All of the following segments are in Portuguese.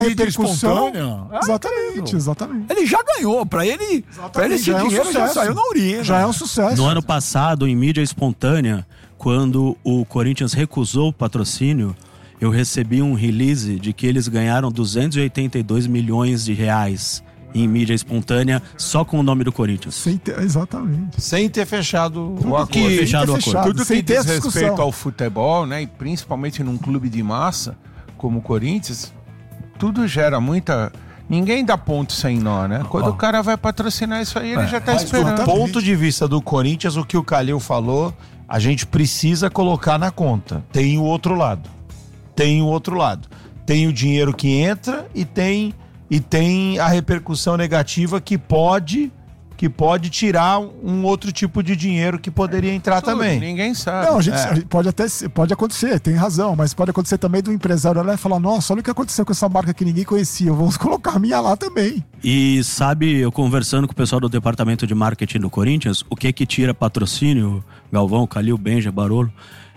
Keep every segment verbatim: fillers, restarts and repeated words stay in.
repercussão. espontânea. Exatamente, exatamente. Ele já ganhou, pra ele, pra ele esse já é um dinheiro já sucesso. saiu na urina. Já é um sucesso. No ano passado, em mídia espontânea, quando o Corinthians recusou o patrocínio, eu recebi um release de que eles ganharam duzentos e oitenta e dois milhões de reais em mídia espontânea só com o nome do Corinthians. Sem ter, exatamente. Sem ter fechado o acordo. que- fechado o acordo. Tudo sem que ter diz essa discussão. respeito ao futebol, né, e principalmente num clube de massa como o Corinthians, tudo gera muita... Ninguém dá ponto sem nó, né? Quando o cara vai patrocinar isso aí, ele já tá Mas esperando. do ponto de vista do Corinthians, o que o Calil falou, a gente precisa colocar na conta. Tem o outro lado. Tem o outro lado. Tem o dinheiro que entra e tem, e tem a repercussão negativa que pode, que pode tirar um outro tipo de dinheiro que poderia entrar Tudo, também. Ninguém sabe. Não, a gente, É. a gente pode até pode acontecer, tem razão, mas pode acontecer também do empresário olhar e falar: nossa, olha o que aconteceu com essa marca que ninguém conhecia, vamos colocar a minha lá também. E sabe, eu conversando com o pessoal do departamento de marketing do Corinthians, o que que tira patrocínio, Galvão, Calil, Benja, Barolo,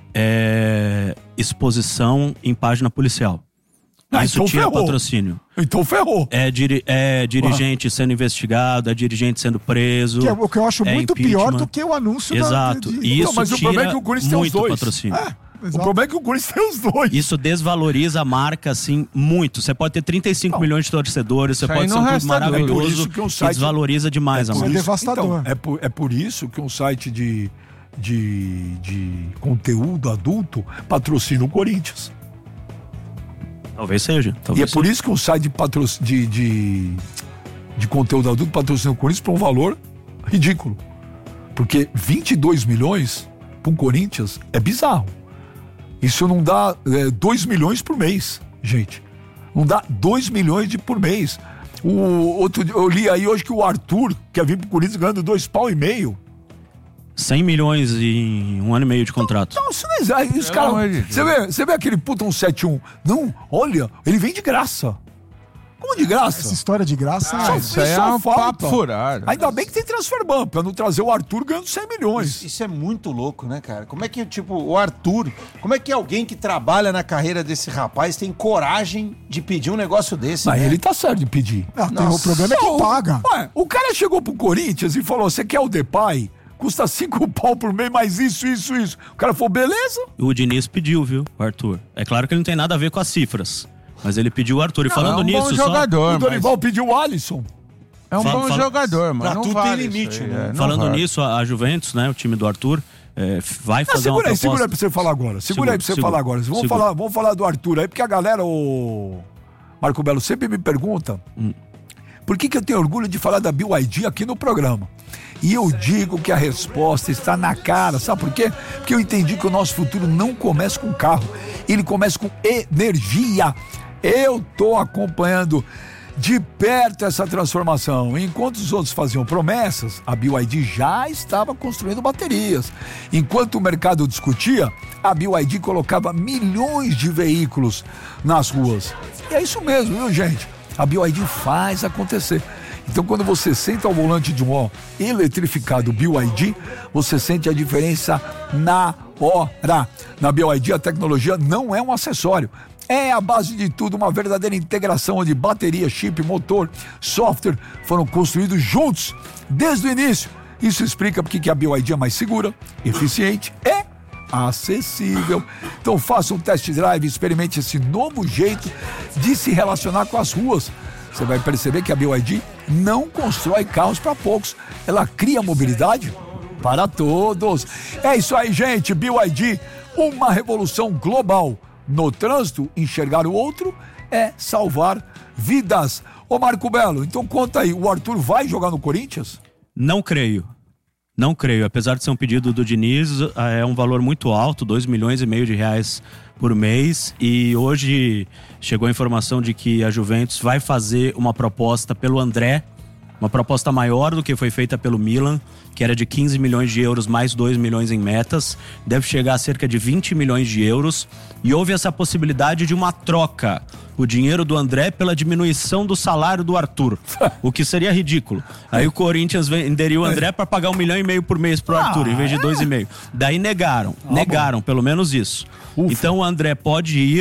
é exposição em página policial. Ah, Isso então tira ferrou. patrocínio. Então ferrou. É, diri é dirigente sendo investigado, é dirigente sendo preso. Que é o que eu acho é muito impeachment. pior do que o anúncio Exato. da, de... E isso Não, mas o tira problema é que o Corinthians tem os muito dois. patrocínio. É, O exato. problema é que o Corinthians tem os dois. Isso desvaloriza a marca, assim, muito. Você pode ter trinta e cinco milhões de torcedores, você Isso aí pode ser não um clube resta dúvida. É por maravilhoso isso que um e site- desvaloriza demais a Isso é marca. devastador. Então, é, por, é por isso que um site de, de, de conteúdo adulto patrocina o Corinthians. Talvez seja. E Talvez é por seja. isso que um site de, patroc... de, de, de conteúdo adulto patrocina o Corinthians por um valor ridículo. Porque vinte e dois milhões para o Corinthians é bizarro. Isso não dá é, dois milhões por mês, gente. Não dá dois milhões de por mês. O, outro, eu li aí hoje que o Arthur quer vir pro Corinthians ganhando dois pau e meio. cem milhões em um ano e meio de contrato. Não, isso não existe. Os Pelo amor de caras. Deus. Você vê, você vê aquele puta um sete um? Não, olha, ele vem de graça. Como de graça? Essa história de graça Ah, é... isso aí é um papo furado. Ainda bem que tem transfer ban, pra não trazer o Arthur ganhando cem milhões. Isso é muito louco, né, cara? Como é que, tipo, o Arthur, como é que alguém que trabalha na carreira desse rapaz tem coragem de pedir um negócio desse, Mas né? ele tá certo de pedir. Ah, tem- o problema é quem Não, paga. Ué, o cara chegou pro Corinthians e falou: você quer o Depay? Custa cinco pau por mês, mais isso, isso, isso. O cara falou: beleza. O Diniz pediu, viu, o Arthur. É claro que ele não tem nada a ver com as cifras, mas ele pediu o Arthur. E falando é um nisso, bom só, jogador, O Dorival pediu o Alisson. É um Fala- bom fala- jogador, mas Pra não tudo vale tem isso limite, aí, né? é, não falando vale. nisso, a a Juventus, né, o time do Arthur, é, vai Ah, fazer segura uma aí, proposta. segura aí pra você falar agora. Segura, Segura, aí pra você segura, falar agora. Vamos segura. falar, vamos falar do Arthur aí, porque a galera, o Marco Belo, sempre me pergunta por que, que eu tenho orgulho de falar da B Y D aqui no programa. E eu digo que a resposta está na cara. Sabe por quê? Porque eu entendi que o nosso futuro não começa com carro, ele começa com energia. Eu tô acompanhando de perto essa transformação. Enquanto os outros faziam promessas, a B Y D já estava construindo baterias. Enquanto o mercado discutia, a B Y D colocava milhões de veículos nas ruas. E é isso mesmo, viu, gente? A B Y D faz acontecer. Então, quando você senta ao volante de um ó eletrificado B Y D, você sente a diferença na hora. Na B Y D, a tecnologia não é um acessório. É a base de tudo, uma verdadeira integração onde bateria, chip, motor, software foram construídos juntos desde o início. Isso explica porque que a B Y D é mais segura, eficiente e acessível. Então faça um test drive, experimente esse novo jeito de se relacionar com as ruas. Você vai perceber que a B Y D não constrói carros para poucos, ela cria mobilidade para todos. É isso aí, gente. B Y D, uma revolução global. No trânsito, enxergar o outro é salvar vidas. Ô Marco Belo, então conta aí, o Arthur vai jogar no Corinthians? Não creio. Não creio. Apesar de ser um pedido do Diniz, é um valor muito alto, dois milhões e meio de reais por mês. E hoje chegou a informação de que a Juventus vai fazer uma proposta pelo André, uma proposta maior do que foi feita pelo Milan, que era de quinze milhões de euros mais dois milhões em metas. Deve chegar a cerca de vinte milhões de euros. E houve essa possibilidade de uma troca. O dinheiro do André pela diminuição do salário do Arthur. O que seria ridículo. Aí o Corinthians venderia o André para pagar um milhão e meio por mês pro Arthur, em vez de dois e meio. Daí negaram. Negaram, pelo menos isso. Então o André pode ir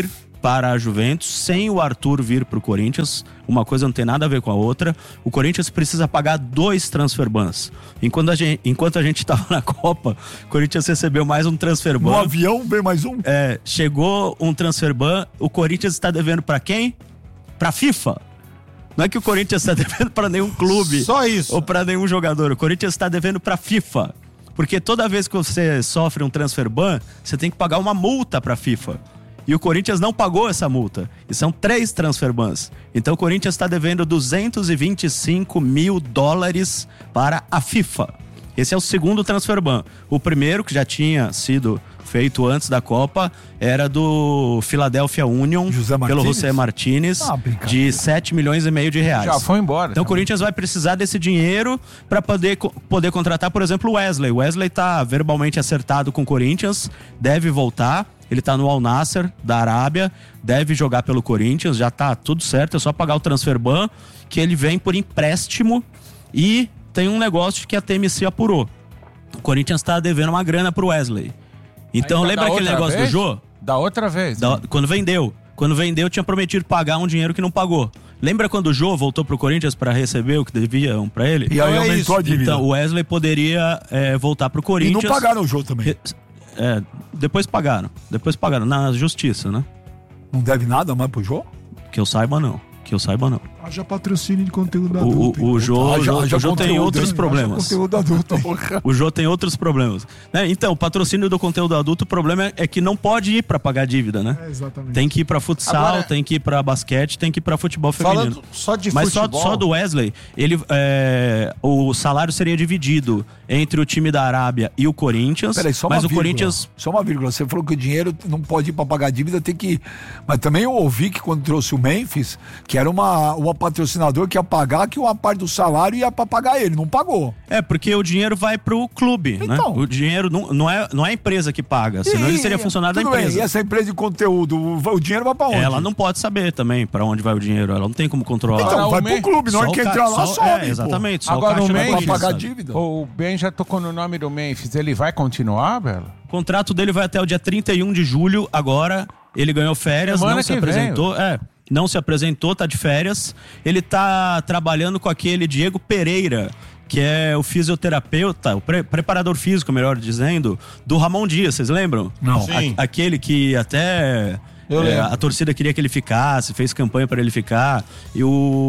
para a Juventus, sem o Arthur vir para o Corinthians. Uma coisa não tem nada a ver com a outra. O Corinthians precisa pagar dois transfer bans. Enquanto a gente enquanto a gente estava na Copa, o Corinthians recebeu mais um transfer ban. No avião veio mais um? É, chegou um transfer ban. O Corinthians está devendo para quem? Para a FIFA. Não é que o Corinthians está devendo para nenhum clube. Só isso. Ou para nenhum jogador. O Corinthians está devendo para a FIFA. Porque toda vez que você sofre um transfer ban, você tem que pagar uma multa para a FIFA. E o Corinthians não pagou essa multa. E são três transfer bans. Então o Corinthians está devendo duzentos e vinte e cinco mil dólares para a FIFA. Esse é o segundo transfer ban. O primeiro, que já tinha sido feito antes da Copa, era do Philadelphia Union, José pelo Martínez? José Martínez, Ah, brincadeira. de sete milhões e meio de reais. Já foi embora. Então o também. Corinthians vai precisar desse dinheiro para poder, poder contratar, por exemplo, o Wesley. O Wesley tá verbalmente acertado com o Corinthians, deve voltar. Ele tá no Al Nassr, da Arábia, deve jogar pelo Corinthians, já tá tudo certo, é só pagar o transfer ban, que ele vem por empréstimo. E tem um negócio que a T M C apurou. O Corinthians tá devendo uma grana pro Wesley. Então Ainda lembra da aquele outra negócio vez? do Jô? Da outra vez. Da- né? quando vendeu. Quando vendeu, tinha prometido pagar um dinheiro que não pagou. Lembra quando o Jô voltou pro Corinthians para receber o que deviam para ele? E aí Então é aumentou isso. a dívida. Então, o Wesley poderia é, voltar pro E Corinthians. não pagaram o jogo também. Re- É, depois pagaram. Depois pagaram. Na justiça, né? Não deve nada mais pro jogo? Que eu saiba, não. Que eu saiba, não. Haja patrocínio de conteúdo O, adulto. o, o Jô, Haja- o Jô- haja o Jô tem conteúdo, outros hein? problemas. Conteúdo adulto. O Jô tem outros problemas. Né? Então, o patrocínio do conteúdo adulto, o problema é que não pode ir pra pagar dívida, né? É, exatamente. Tem que ir pra futsal, Agora- tem que ir pra basquete, tem que ir pra futebol feminino. Falando só de Mas só, futebol... só do Wesley, ele, é, o salário seria dividido entre o time da Arábia e o Corinthians. Peraí, só uma mas o vírgula. Corinthians. Só uma vírgula. Você falou que o dinheiro não pode ir pra pagar dívida, tem que ir. Mas também eu ouvi que quando trouxe o Memphis, que era uma, uma patrocinador que ia pagar, que uma parte do salário ia pra pagar ele. Não pagou. É, porque o dinheiro vai pro clube, Então. né? O dinheiro não, não, é, não é a empresa que paga, senão ele seria funcionário da tudo bem, empresa. e essa empresa de conteúdo, o, o dinheiro vai pra onde? Ela não pode saber também pra onde vai o dinheiro, ela não tem como controlar. Então, Agora, vai o pro Me- clube, na hora Só que o ca- entrar lá, só- sobe. é, pô. exatamente. Só Agora, o o caixa da Memphis- Corinthians pagar sabe. dívida. O Ben já tocou no nome do Memphis. Ele vai continuar, Belo? O contrato dele vai até o dia trinta e um de julho, agora ele ganhou férias, Semana não se que vem. apresentou, é, não se apresentou, tá de férias. Ele tá trabalhando com aquele Diego Pereira, que é o fisioterapeuta, o pre- preparador físico, melhor dizendo, do Ramon Dias, vocês lembram? Não. Sim. A- aquele que até Eu é, lembro. a torcida queria que ele ficasse, fez campanha para ele ficar. E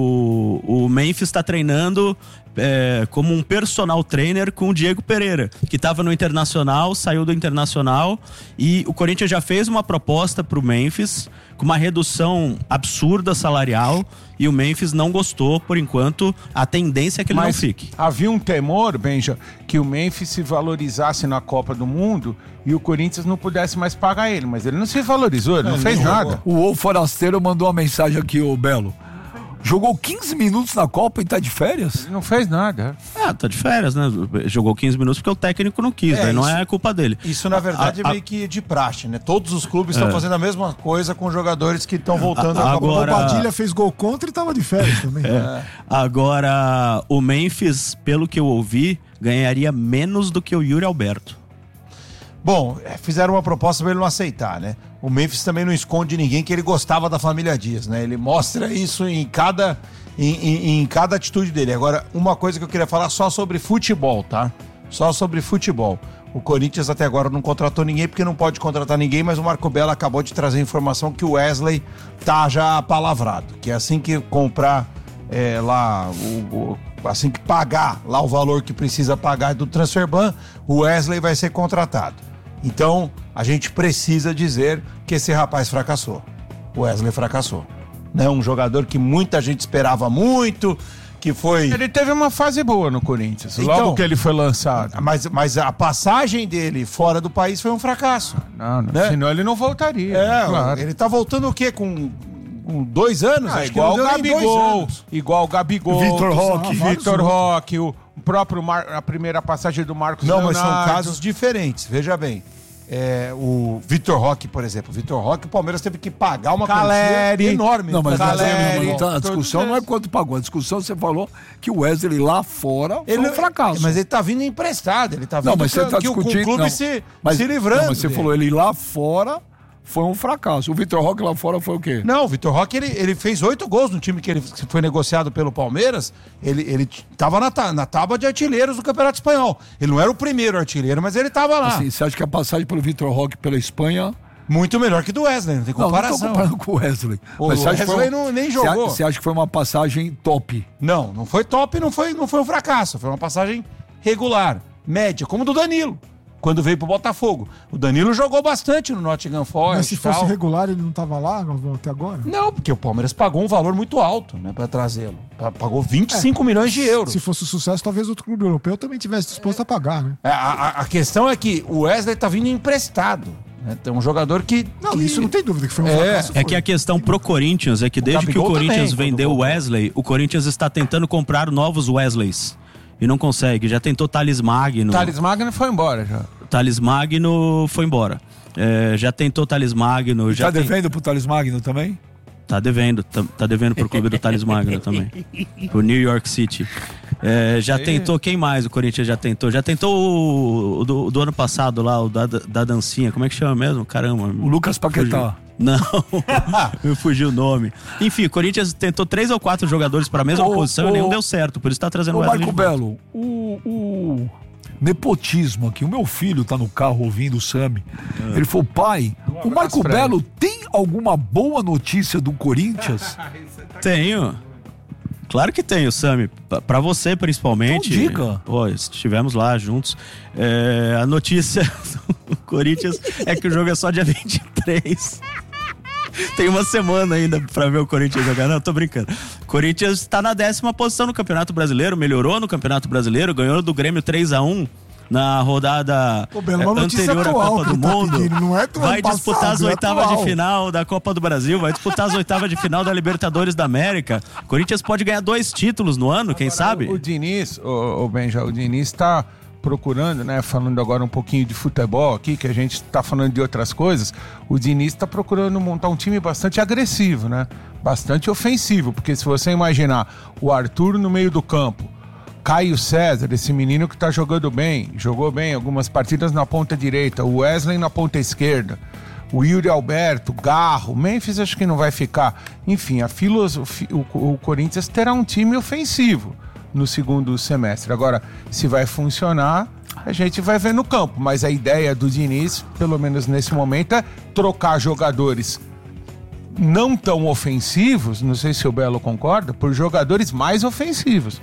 o, o Memphis está treinando é, como um personal trainer com o Diego Pereira, que estava no Internacional, saiu do Internacional, e o Corinthians já fez uma proposta para o Memphis com uma redução absurda salarial, e o Memphis não gostou. Por enquanto, a tendência é que ele não fique. havia um temor, Benja, que o Memphis se valorizasse na Copa do Mundo e o Corinthians não pudesse mais pagar ele. Mas ele não se valorizou, ele não Ele fez não nada. jogou. O O Forasteiro mandou uma mensagem aqui, ô Belo. Jogou quinze minutos na Copa e tá de férias? Ele não fez nada. Ah, tá de férias, né? Jogou quinze minutos porque o técnico não quis, É, daí não isso- é culpa dele. Isso, na verdade, A- a- é meio que de praxe, né? Todos os clubes estão fazendo a mesma coisa com jogadores que estão voltando A- à Copa. agora- O Padilha fez gol contra e tava de férias também. É. Agora, o Memphis, pelo que eu ouvi, ganharia menos do que o Yuri Alberto. Bom, é, fizeram uma proposta pra ele não aceitar, né? O Memphis também não esconde ninguém que ele gostava da família Dias, né? Ele mostra isso em cada, em, em- em cada atitude dele. Agora, uma coisa que eu queria falar só sobre futebol, tá? Só sobre futebol. O Corinthians até agora não contratou ninguém porque não pode contratar ninguém, mas o Marco Belo acabou de trazer a informação que o Wesley tá já palavrado, que é assim que comprar é, lá, o, o- assim que pagar lá o valor que precisa pagar do transfer ban, o Wesley vai ser contratado. Então, a gente precisa dizer que esse rapaz fracassou. O Wesley fracassou. Né? Um jogador que muita gente esperava muito, que foi... Ele teve uma fase boa no Corinthians, Então- logo que ele foi lançado. Mas, mas a passagem dele fora do país foi um fracasso. Não, não, Né? senão ele não voltaria. É, claro. ele tá voltando o quê? Com, com dois anos? Ah, Acho que igual o não deu nem dois Gabigol, anos. igual o Gabigol, Vitor Roque. Vitor Roque, o próprio Mar... a primeira passagem do Marcos Não, mas são Leonardo. casos diferentes. Veja bem. É, o Vitor Roque, por exemplo. O Vitor Roque, o Palmeiras teve que pagar uma Caleri. quantia enorme. Não, mas pra a, trazer ele. a discussão não é quanto pagou. A discussão você falou que o Wesley lá fora foi Ele- um fracasso. Mas ele tá vindo emprestado. Ele tá vindo Não, mas você com- tá que o- com discutindo. o clube não. se, mas, se livrando. Não, mas você dele. falou ele lá fora foi um fracasso. O Vitor Roque lá fora foi o quê? Não, o Vitor Roque, ele, ele fez oito gols no time que ele que foi negociado pelo Palmeiras. Ele, ele tava na, ta- na tábua de artilheiros do Campeonato Espanhol. Ele não era o primeiro artilheiro, mas ele tava lá. Assim, você acha que a passagem pelo Vitor Roque pela Espanha... Muito melhor que do Wesley, não tem Não, não tô comparação. comparando com o Wesley. O Mas você acha que foi Wesley um- não- nem você a- jogou. Você acha que foi uma passagem top? Não, não foi top, não foi, não foi um fracasso. Foi uma passagem regular, média, como do Danilo, quando veio pro Botafogo. O Danilo jogou bastante no Nottingham Forest. Mas se e fosse tal. regular, ele não tava lá Galvão, até agora? Não, porque o Palmeiras pagou um valor muito alto, né, pra trazê-lo. Pa- Pagou vinte e cinco milhões de euros. Se fosse um sucesso, talvez outro clube europeu também tivesse disposto a pagar, né? É, A, a- a questão é que o Wesley tá vindo emprestado. Né? Tem um jogador que. Não, que- isso não tem dúvida que foi um É. fracasso. É foi. que a questão pro Corinthians é que desde que o Gabigol Corinthians também, vendeu o quando voltou. Wesley, o Corinthians está tentando comprar novos Wesleys. E não consegue. Já tentou Thales Magno. Thales Magno foi embora já. Thales Magno foi embora. É, já tentou Thales Magno. Já tá tem- devendo pro Thales Magno também? Tá devendo. Tá, tá devendo pro clube do Thales Magno também. Pro New York City. É, já tentou, quem mais o Corinthians já tentou? Já tentou o, o do, do ano passado lá, o da, da dancinha. Como é que chama mesmo? Caramba. O Lucas Paquetá. Não, me fugiu o nome. Enfim, o Corinthians tentou três ou quatro jogadores para a mesma Ô, posição ô, e nenhum deu certo. Por isso tá trazendo Ô, Wesley Marco de volta. Belo, o, o nepotismo aqui. O meu filho tá no carro ouvindo o Sami. Ele falou, pai, o Marco pra ele. Belo tem alguma boa notícia do Corinthians? Tenho. Claro que tenho, Sami. P- Pra você, principalmente. Então diga. Pô, estivemos lá juntos. É, a notícia do Corinthians é que o jogo é só dia vinte e três. Tem uma semana ainda pra ver o Corinthians jogar. Não, tô brincando. Corinthians tá na décima posição no Campeonato Brasileiro, melhorou no Campeonato Brasileiro, ganhou do Grêmio três a um na rodada Pô, Belo, uma eh, notícia anterior à atual Copa que do ele tá Mundo. pedindo, não é do Vai ano disputar passado, as é oitavas atual. de final da Copa do Brasil, vai disputar as oitavas de final da Libertadores da América. Corinthians pode ganhar dois títulos no ano, quem sabe? O, o Diniz, o, o Benja, o Diniz tá procurando, né, falando agora um pouquinho de futebol aqui, que a gente tá falando de outras coisas, o Diniz tá procurando montar um time bastante agressivo, né? Bastante ofensivo, porque se você imaginar o Arthur no meio do campo, Caio César, esse menino que tá jogando bem, jogou bem algumas partidas na ponta direita, o Wesley na ponta esquerda, o Yuri Alberto, Garro, Memphis acho que não vai ficar. Enfim, a filosofia, o, o Corinthians terá um time ofensivo no segundo semestre. Agora, se vai funcionar, a gente vai ver no campo. Mas a ideia do Diniz, pelo menos nesse momento, é trocar jogadores não tão ofensivos, não sei se o Belo concorda, por jogadores mais ofensivos.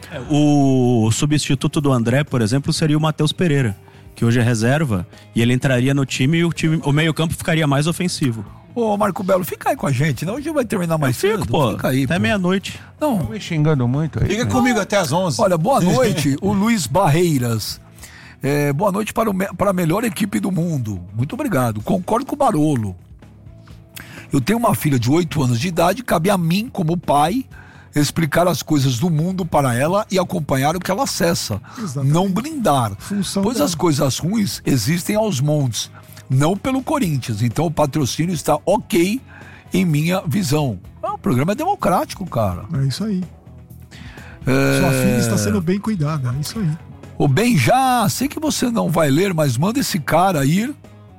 O substituto do André, por exemplo, seria o Matheus Pereira, que hoje é reserva, e ele entraria no time e o, time, o meio-campo ficaria mais ofensivo. Ô, Marco Belo, fica aí com a gente, não? Hoje vai terminar mais Fico, cedo. pô, Fica aí, até pô. meia-noite. Não, Tô me xingando muito aí. Fica né? comigo até às onze. olha, boa noite, o Luiz Barreiras. É, boa noite para, o, me- para a melhor equipe do mundo. Muito obrigado. Concordo com o Barolo. Eu tenho uma filha de oito anos de idade, cabe a mim, como pai, explicar as coisas do mundo para ela e acompanhar o que ela acessa. Exatamente. Não blindar. Função pois dela. as coisas ruins existem aos montes, não pelo Corinthians. Então o patrocínio está ok em minha visão. Ah, o programa é democrático, cara. É isso aí. É... Sua filha está sendo bem cuidada, é isso aí. Ô bem, já sei que você não vai ler, mas manda esse cara ir.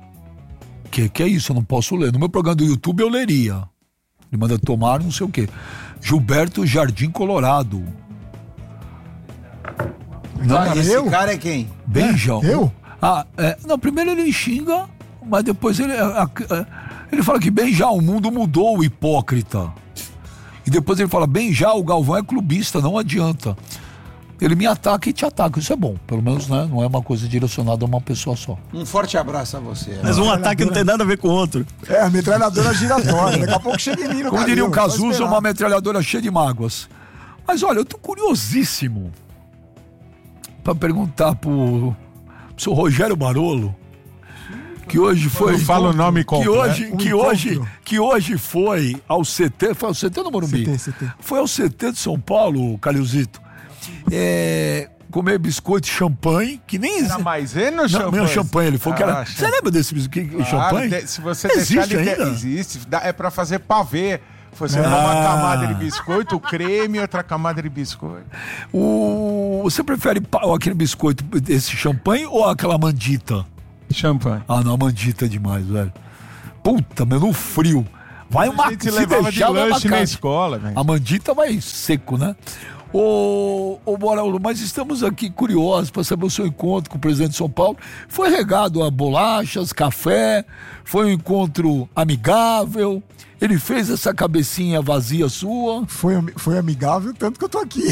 Que que é isso? Eu não posso ler. No meu programa do YouTube eu leria. Ele manda tomar não sei o quê. Gilberto Jardim Colorado. Não, Cara, esse eu? cara é quem? Benjão. É, eu? Ah, é, não, primeiro ele xinga, mas depois ele, a- a- ele fala que bem já o mundo mudou, o hipócrita. E depois ele fala, bem já o Galvão é clubista, não adianta. Ele me ataca e te ataca, isso é bom. Pelo menos, né, não é uma coisa direcionada a uma pessoa só. Um forte abraço a você. Mas um ataque não tem nada a ver com o outro. É, a metralhadora giratória. Daqui a pouco chega em mim no Como diria o cabelo, só Cazuza, esperar. uma metralhadora cheia de mágoas. Mas olha, eu tô curiosíssimo pra perguntar pro, pro seu Rogério Barolo, que hoje foi... Não fala o nome que completo, hoje, né? que, Um hoje, encontro. que hoje foi ao C T, foi ao C T no Morumbi? C T, C T. Foi ao C T de São Paulo, Calilzito. É, comer biscoito e champanhe, que nem Era existe. maisena ou Não, champanhe? não, champanhe, ele falou que era... Ah, Você lembra desse biscoito Claro, champanhe? de- se você Existe deixar ele ainda? existe, dá- é pra fazer pavê. Você Ah. dá uma camada de biscoito, creme, outra camada de biscoito. O... Você prefere pa- aquele biscoito, esse champanhe ou aquela mandita? Champanhe. Ah, não, a mandita é demais, velho. Puta, meu, no frio. Vai uma... A gente levava de lanche na escola, velho. A mandita vai seco, né? Ô, ô Boraulo, mas estamos aqui curiosos para saber o seu encontro com o presidente de São Paulo. Foi regado a bolachas, café, foi um encontro amigável. Ele fez essa cabecinha vazia sua. Foi, foi amigável, tanto que eu tô aqui.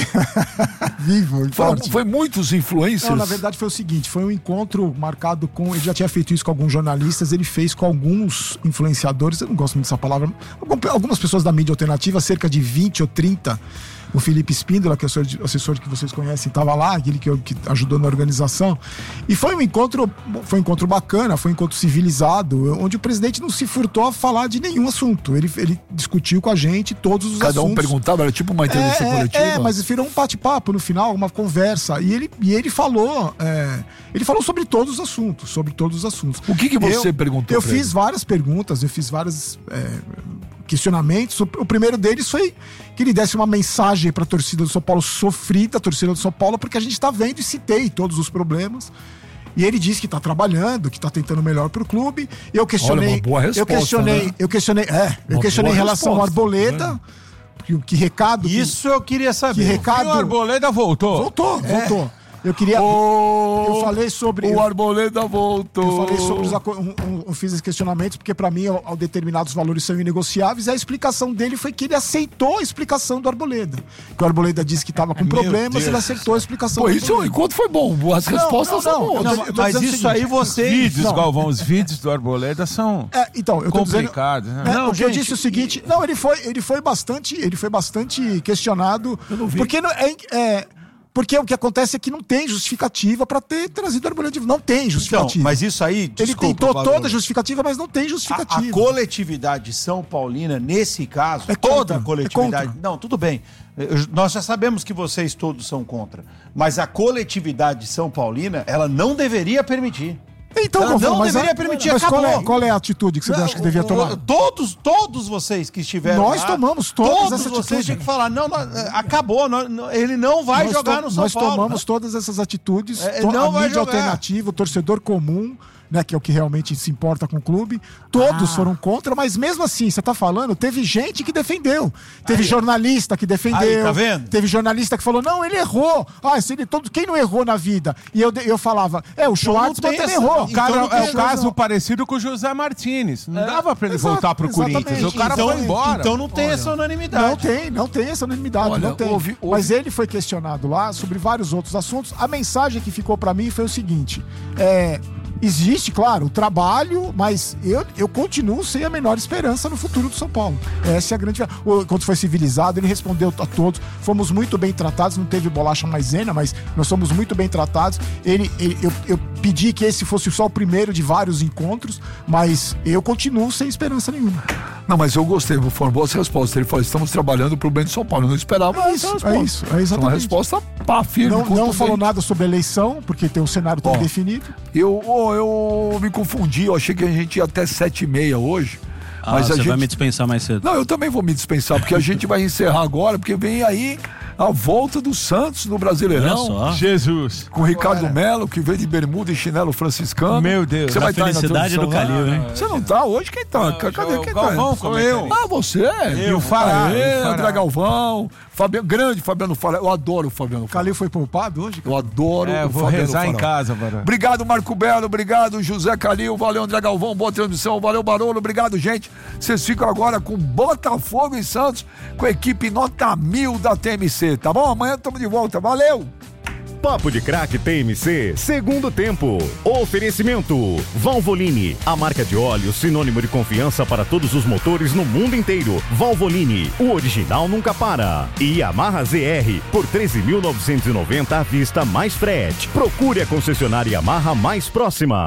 Vivo e Foi, forte. foi muitos influencers? Não, na verdade foi o seguinte, foi um encontro marcado com... Ele já tinha feito isso com alguns jornalistas, ele fez com alguns influenciadores, eu não gosto muito dessa palavra, algumas pessoas da mídia alternativa, cerca de vinte ou trinta. O Felipe Espíndola, que é o assessor que vocês conhecem, estava lá, aquele que, que ajudou na organização. E foi um encontro, foi um encontro bacana, foi um encontro civilizado, onde o presidente não se furtou a falar de nenhum assunto. Ele, ele discutiu com a gente todos os Cada assuntos. um perguntava, era tipo uma entrevista é, coletiva? É, mas virou um bate-papo no final, uma conversa. E ele, e ele falou, é, ele falou sobre todos os assuntos, sobre todos os assuntos. O que, que você eu, perguntou? Eu pra fiz ele? várias perguntas, eu fiz várias... É, questionamentos. O primeiro deles foi que ele desse uma mensagem para a torcida do São Paulo, sofrida, a torcida do São Paulo, porque a gente está vendo e citei todos os problemas. E ele disse que está trabalhando, que está tentando melhor para o clube. Eu questionei, Olha, uma boa resposta, eu questionei, né? eu questionei, é, eu Uma questionei em boa relação ao resposta, Arboleda, né? que, que recado. que- Isso eu queria Que saber. recado. E o Arboleda voltou. Voltou, voltou. Eu queria. Ô, eu falei sobre. O eu- Arboleda voltou. Eu falei sobre os aco- um, um, eu fiz esses questionamentos, porque para mim, ao, ao determinados valores são inegociáveis, e a explicação dele foi que ele aceitou a explicação do Arboleda. Que o Arboleda disse que estava com Meu problemas, Deus ele aceitou a explicação Pô, do isso o Arboleda. encontro foi bom. As respostas não, são não, boas. eu Não, tô- eu tô mas dizendo o isso aí seguinte, vocês... Vídeos, Não. Galvão, os vídeos do Arboleda são É, então, eu tô dizendo. complicados, né? É, Não, o que eu gente, disse é o seguinte, não, ele foi, ele foi bastante, ele foi bastante questionado, porque não, é, é, porque o que acontece é que não tem justificativa para ter trazido o Arboleda de volta. Não tem Então, justificativa. mas isso aí, ele desculpa, tentou Valor. toda a justificativa, mas não tem A, justificativa. a coletividade São Paulina, nesse caso, É toda contra, a coletividade. é contra. Não, tudo bem. Eu- nós já sabemos que vocês todos são contra. Mas a coletividade São Paulina, ela não deveria permitir. Então, Ela Galvão, não mas deveria a- permitir, mas qual é, acabou. qual é a atitude que você Não, acha que devia o- tomar? o- Todos, todos vocês que estiveram Nós lá, tomamos todas todos essa vocês atitude. tinham que falar, não, não, acabou, não, não, ele não vai Nós jogar to- no São Nós Paulo. tomamos todas essas atitudes, É, to- não a vai mídia jogar. alternativa, o torcedor comum, né, que é o que realmente se importa com o clube, todos Ah. foram contra, mas mesmo assim, você tá falando, teve gente que defendeu, teve jornalista que defendeu, Aí, tá vendo? teve jornalista que falou, não, ele errou, ah, se ele, todo, quem não errou na vida? E eu, eu falava, é, o Schwartzman tem também essa- errou. então Cara, não tem é o razão. caso parecido com o José Martínez. Não dava pra ele exato, voltar pro exatamente. Corinthians. O cara então, foi embora. Então não tem essa unanimidade. Não tem, não tem essa unanimidade, Olha, não tem. houve- houve- Mas ele foi questionado lá sobre vários outros assuntos. A mensagem que ficou pra mim foi o seguinte: é, existe, claro, o trabalho, mas eu, eu continuo sem a menor esperança no futuro do São Paulo. Essa é a grande. O- Quando foi civilizado, ele respondeu a todos. Fomos muito bem tratados, não teve bolacha maisena, mas nós somos muito bem tratados. Ele, ele- eu, eu pedi que esse fosse só o primeiro de vários encontros, mas eu continuo sem esperança nenhuma. Não, mas eu gostei, foram boas respostas. Ele falou, estamos trabalhando pro bem de São Paulo. Eu não esperava É essa isso, resposta. é isso, é Foi uma exatamente. resposta pá, firme. Não, não contundente. falou nada sobre a eleição, porque tem um cenário tão Ó. definido. Eu, oh, eu me confundi, eu achei que a gente ia até sete e meia hoje. Ah, mas a você gente... vai me dispensar mais cedo. Não, eu também vou me dispensar, porque a gente vai encerrar agora, porque vem aí a volta do Santos no Olha Brasileirão. só. Jesus. Com o Ricardo Melo, que veio de bermuda e chinelo franciscano. Meu Deus. Você A vai estar aí na felicidade do transmissão, Calil, né? hein? Você não tá hoje? Quem tá? Cadê o quem Galvão, tá? sou eu. Ah, você? E o Fará, Aê, e o Fará. André Galvão. Fabiano, grande Fabiano Fará. Eu adoro o Fabiano O Fará. Calil foi poupado hoje? Eu adoro É, o vou Fabiano rezar em Fará. casa, Barão. Obrigado, Marco Belo. Obrigado, José Calil. Valeu, André Galvão. Boa transmissão. Valeu, Barolo. Obrigado, gente. Vocês ficam agora com Botafogo e Santos, com a equipe nota mil da T M C, tá bom? Amanhã estamos de volta. Valeu! Papo de Craque T M C, segundo tempo. Oferecimento Valvoline, a marca de óleo sinônimo de confiança para todos os motores no mundo inteiro. Valvoline, o original nunca para. E Yamaha Z R, por treze mil novecentos e noventa à vista mais frete. Procure a concessionária Yamaha mais próxima.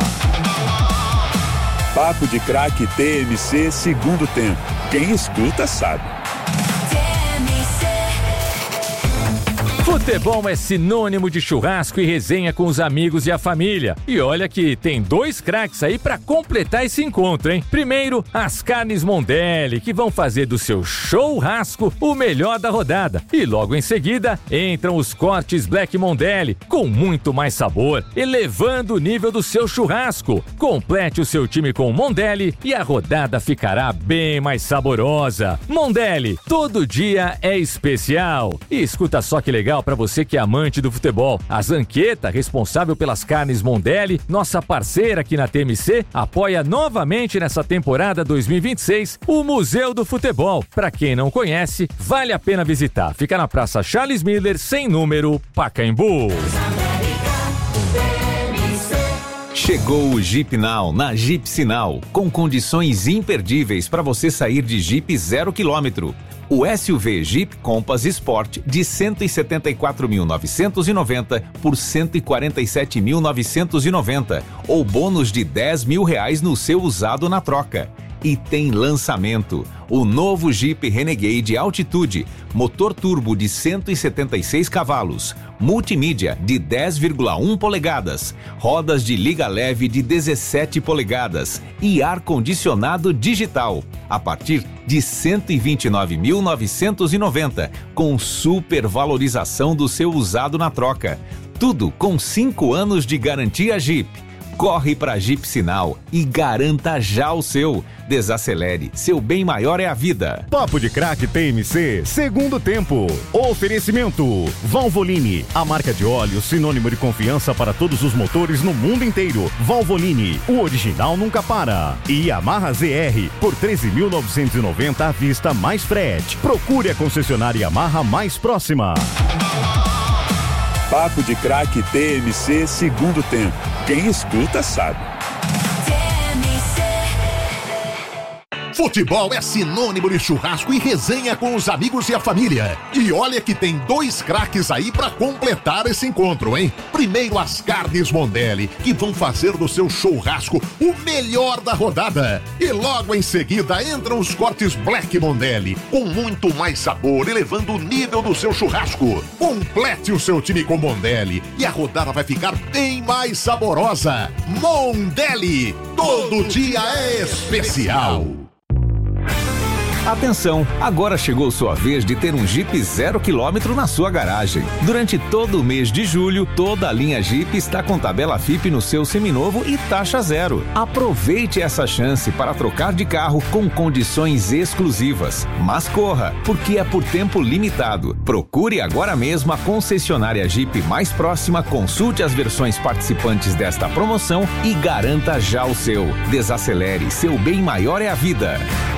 Papo de Craque T M C, segundo tempo. Quem escuta sabe. Futebol é sinônimo de churrasco e resenha com os amigos e a família. E olha que tem dois craques aí pra completar esse encontro, hein? Primeiro, as carnes Mondelli, que vão fazer do seu churrasco o melhor da rodada. E logo em seguida, entram os cortes Black Mondelli, com muito mais sabor, elevando o nível do seu churrasco. Complete o seu time com Mondelli e a rodada ficará bem mais saborosa. Mondelli, todo dia é especial. E escuta só que legal para você que é amante do futebol. A Zanqueta, responsável pelas carnes Mondelli, nossa parceira aqui na T M C, apoia novamente nessa temporada dois mil e vinte e seis o Museu do Futebol. Para quem não conhece, vale a pena visitar. Fica na Praça Charles Miller, sem número, Pacaembu. Chegou o Jeep Now na Jeep Sinal, com condições imperdíveis para você sair de Jeep zero quilômetro. O S U V Jeep Compass Sport de cento e setenta e quatro mil novecentos e noventa por cento e quarenta e sete mil novecentos e noventa, ou bônus de dez mil reais no seu usado na troca. E tem lançamento, o novo Jeep Renegade Altitude, motor turbo de cento e setenta e seis cavalos, multimídia de dez vírgula um polegadas, rodas de liga leve de dezessete polegadas e ar-condicionado digital, a partir de cento e vinte e nove mil novecentos e noventa, com supervalorização do seu usado na troca. Tudo com cinco anos de garantia Jeep. Corre para Jeep Sinal e garanta já o seu. Desacelere, seu bem maior é a vida. Papo de Craque T M C, segundo tempo. Oferecimento Valvoline, a marca de óleo sinônimo de confiança para todos os motores no mundo inteiro. Valvoline, o original nunca para. E Yamaha Z R, por treze mil novecentos e noventa à vista mais frete. Procure a concessionária Yamaha mais próxima. Papo de Craque T M C, segundo tempo. Quem escuta sabe. Futebol é sinônimo de churrasco e resenha com os amigos e a família. E olha que tem dois craques aí pra completar esse encontro, hein? Primeiro, as carnes Mondelli, que vão fazer do seu churrasco o melhor da rodada. E logo em seguida entram os cortes Black Mondelli, com muito mais sabor, elevando o nível do seu churrasco. Complete o seu time com Mondelli e a rodada vai ficar bem mais saborosa. Mondelli, todo dia é especial. Atenção, agora chegou sua vez de ter um Jeep zero quilômetro na sua garagem. Durante todo o mês de julho, toda a linha Jeep está com tabela F I P no seu seminovo e taxa zero. Aproveite essa chance para trocar de carro com condições exclusivas. Mas corra, porque é por tempo limitado. Procure agora mesmo a concessionária Jeep mais próxima, consulte as versões participantes desta promoção e garanta já o seu. Desacelere, seu bem maior é a vida.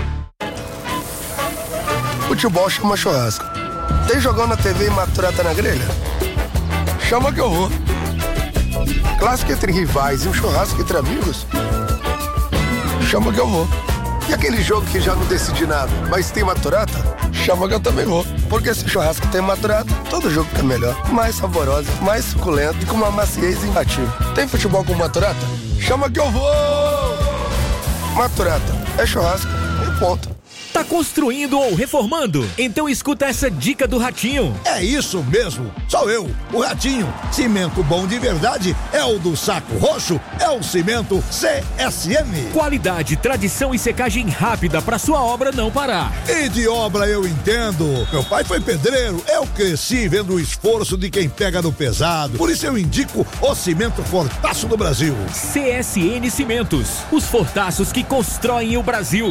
Futebol chama churrasco. Tem jogão na T V e maturata na grelha? Chama que eu vou. Clássico entre rivais e um churrasco entre amigos? Chama que eu vou. E aquele jogo que já não decidi nada, mas tem maturata? Chama que eu também vou. Porque se churrasco tem maturata, todo jogo fica melhor. Mais saboroso, mais suculento e com uma maciez imbatível. Tem futebol com maturata? Chama que eu vou! Maturata é churrasco e ponto. Tá construindo ou reformando? Então escuta essa dica do Ratinho. É isso mesmo, sou eu, o Ratinho. Cimento bom de verdade é o do Saco Roxo, é o cimento C S M. Qualidade, tradição e secagem rápida para sua obra não parar. E de obra eu entendo. Meu pai foi pedreiro, eu cresci vendo o esforço de quem pega no pesado. Por isso eu indico o cimento Fortaço do Brasil. C S N Cimentos, os fortaços que constroem o Brasil.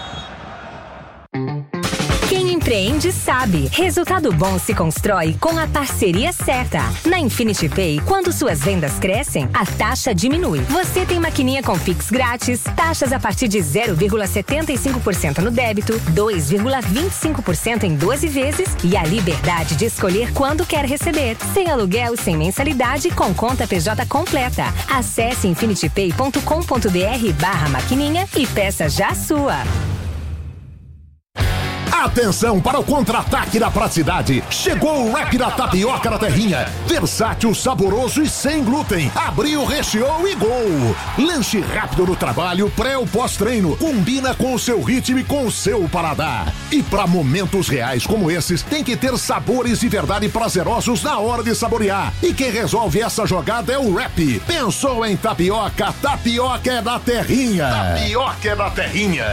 Quem empreende sabe. Resultado bom se constrói com a parceria certa. Na Infinity Pay, quando suas vendas crescem, a taxa diminui. Você tem maquininha com Pix grátis, taxas a partir de zero vírgula setenta e cinco por cento no débito, dois vírgula vinte e cinco por cento em doze vezes e a liberdade de escolher quando quer receber. Sem aluguel, sem mensalidade, com conta P J completa. Acesse infinitypay ponto com ponto br barra maquininha e peça já a sua. A Atenção para o contra-ataque da praticidade. Chegou o Rap da Tapioca da Terrinha. Versátil, saboroso e sem glúten. Abriu, recheou e gol. Lanche rápido no trabalho, pré ou pós-treino. Combina com o seu ritmo e com o seu paladar. E para momentos reais como esses, tem que ter sabores de verdade prazerosos na hora de saborear. E quem resolve essa jogada é o Rap. Pensou em tapioca? Tapioca é da Terrinha. Tapioca é da Terrinha.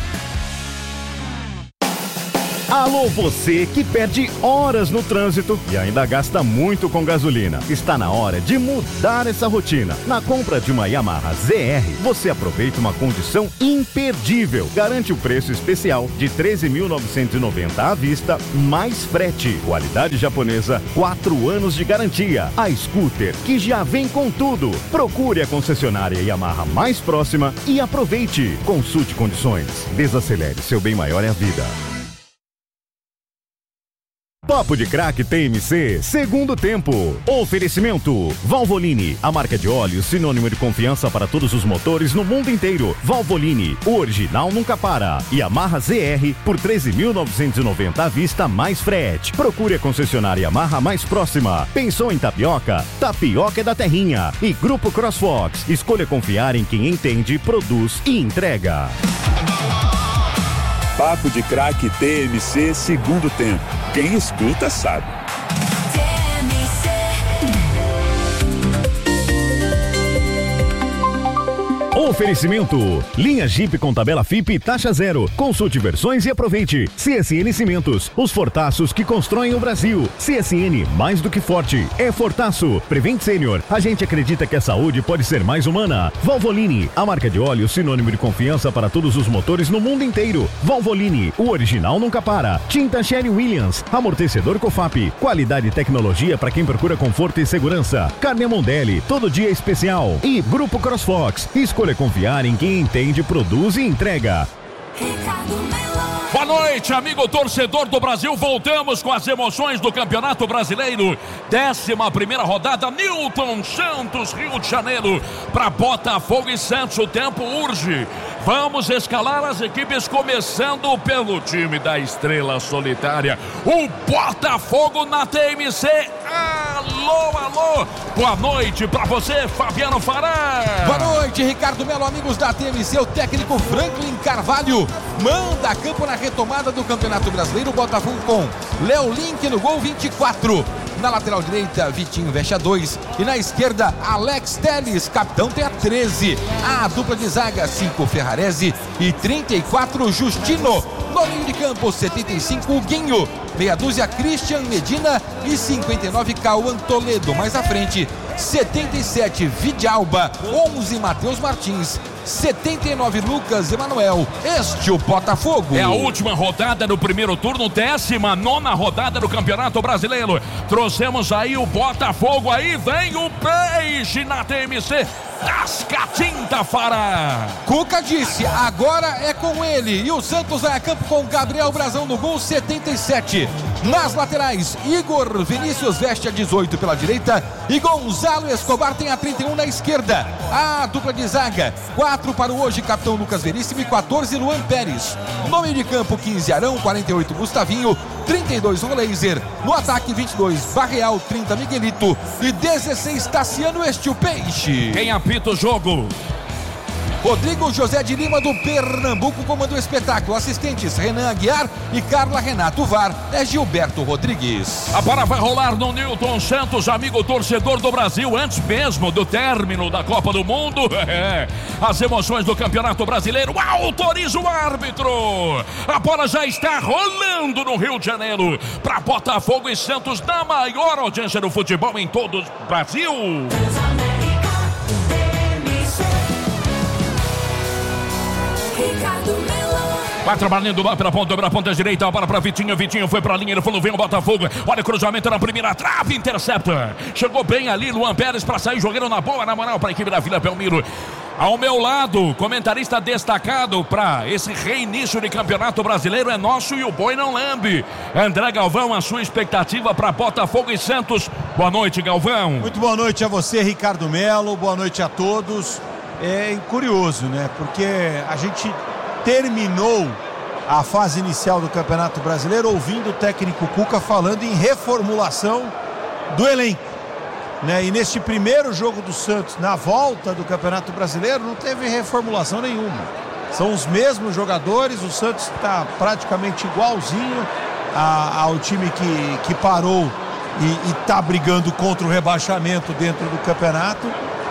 Alô, você que perde horas no trânsito e ainda gasta muito com gasolina. Está na hora de mudar essa rotina. Na compra de uma Yamaha Z R, você aproveita uma condição imperdível. Garante o preço especial de treze mil novecentos e noventa reais à vista, mais frete. Qualidade japonesa, quatro anos de garantia. A scooter que já vem com tudo. Procure a concessionária Yamaha mais próxima e aproveite. Consulte condições. Desacelere, seu bem maior é a vida. Papo de Craque T M C, segundo tempo. Oferecimento Valvoline, a marca de óleo sinônimo de confiança para todos os motores no mundo inteiro. Valvoline, o original nunca para. E Yamaha Z R por treze mil novecentos e noventa reais à vista, mais frete. Procure a concessionária Yamaha mais próxima. Pensou em tapioca? Tapioca é da Terrinha. E Grupo CrossFox, escolha confiar em quem entende, produz e entrega. Papo de Craque T M C, segundo tempo. Quem escuta sabe. Oferecimento: linha Jeep com tabela F I P e taxa zero. Consulte versões e aproveite. C S N Cimentos, os fortaços que constroem o Brasil. C S N, mais do que forte, é Fortaço. Prevent Senior, a gente acredita que a saúde pode ser mais humana. Valvoline, a marca de óleo sinônimo de confiança para todos os motores no mundo inteiro. Valvoline, o original nunca para. Tinta Sherwin-Williams, amortecedor Cofap, qualidade e tecnologia para quem procura conforto e segurança. Carne Mondelli, todo dia especial. E Grupo CrossFox, escolha confiar em quem entende, produz e entrega. Boa noite, amigo torcedor do Brasil. Voltamos com as emoções do Campeonato Brasileiro. Décima primeira rodada, Newton Santos, Rio de Janeiro, para Botafogo e Santos. O tempo urge. Vamos escalar as equipes, começando pelo time da Estrela Solitária, o Botafogo na T M C. Alô, alô, boa noite pra você, Fabiano Fará. Boa noite, Ricardo Melo, amigos da T M C. O técnico Franklin Carvalho manda a campo na retomada do Campeonato Brasileiro. O Botafogo com Léo Link no gol, vinte e quatro. Na lateral direita, Vitinho veste a dois. E na esquerda, Alex Telles, capitão, tem a treze. A dupla de zaga, cinco Ferrarese e trinta e quatro Justino. No meio de campo, setenta e cinco Guinho, meia dúzia Christian Medina e cinquenta e nove Cauã Toledo. Mais à frente, setenta e sete Vidalba, onze Matheus Martins, setenta e nove Lucas Emanuel. Este o Botafogo. É a última rodada do primeiro turno, décima nona rodada do Campeonato Brasileiro. Trouxemos aí o Botafogo, aí vem o peixe na T M C. Tascatinta Fará. Cuca disse, agora é com ele. E o Santos vai a campo com Gabriel Brazão no gol, setenta e sete. Nas laterais, Igor Vinícius veste a dezoito pela direita e Gonzalo Escobar tem a trinta e um na esquerda. A dupla de zaga, quatro para o hoje capitão Lucas Veríssimo e quatorze Luan Pérez. No meio de campo, quinze Arão, quarenta e oito Gustavinho, trinta e dois Roleiser. No ataque, vinte e dois Barreal, trinta Miguelito e dezesseis Tassiano. Este o peixe. Quem apita o jogo? Rodrigo José de Lima do Pernambuco comanda o espetáculo. Assistentes Renan Aguiar e Carla Renato. V A R é Gilberto Rodrigues. A bola vai rolar no Newton Santos, amigo torcedor do Brasil, antes mesmo do término da Copa do Mundo. As emoções do Campeonato Brasileiro. Autoriza o árbitro. A bola já está rolando no Rio de Janeiro para Botafogo e Santos, na maior audiência do futebol em todo o Brasil. Vai trabalhando lá pela ponta, pela ponta direita, a bola para Vitinho, Vitinho foi para a linha, ele falou, vem o Botafogo, olha o cruzamento na primeira trave, intercepta, chegou bem ali, Luan Pérez para sair, jogando na boa, na moral para a equipe da Vila Belmiro. Ao meu lado, comentarista destacado para esse reinício de Campeonato Brasileiro é nosso e o boi não lambe. André Galvão, a sua expectativa para Botafogo e Santos. Boa noite, Galvão. Muito boa noite a você, Ricardo Melo, boa noite a todos. É curioso, né? Porque a gente terminou a fase inicial do Campeonato Brasileiro, ouvindo o técnico Cuca falando em reformulação do elenco, né? E neste primeiro jogo do Santos, na volta do Campeonato Brasileiro, não teve reformulação nenhuma. São os mesmos jogadores, o Santos está praticamente igualzinho a, ao time que, que parou e está brigando contra o rebaixamento dentro do campeonato.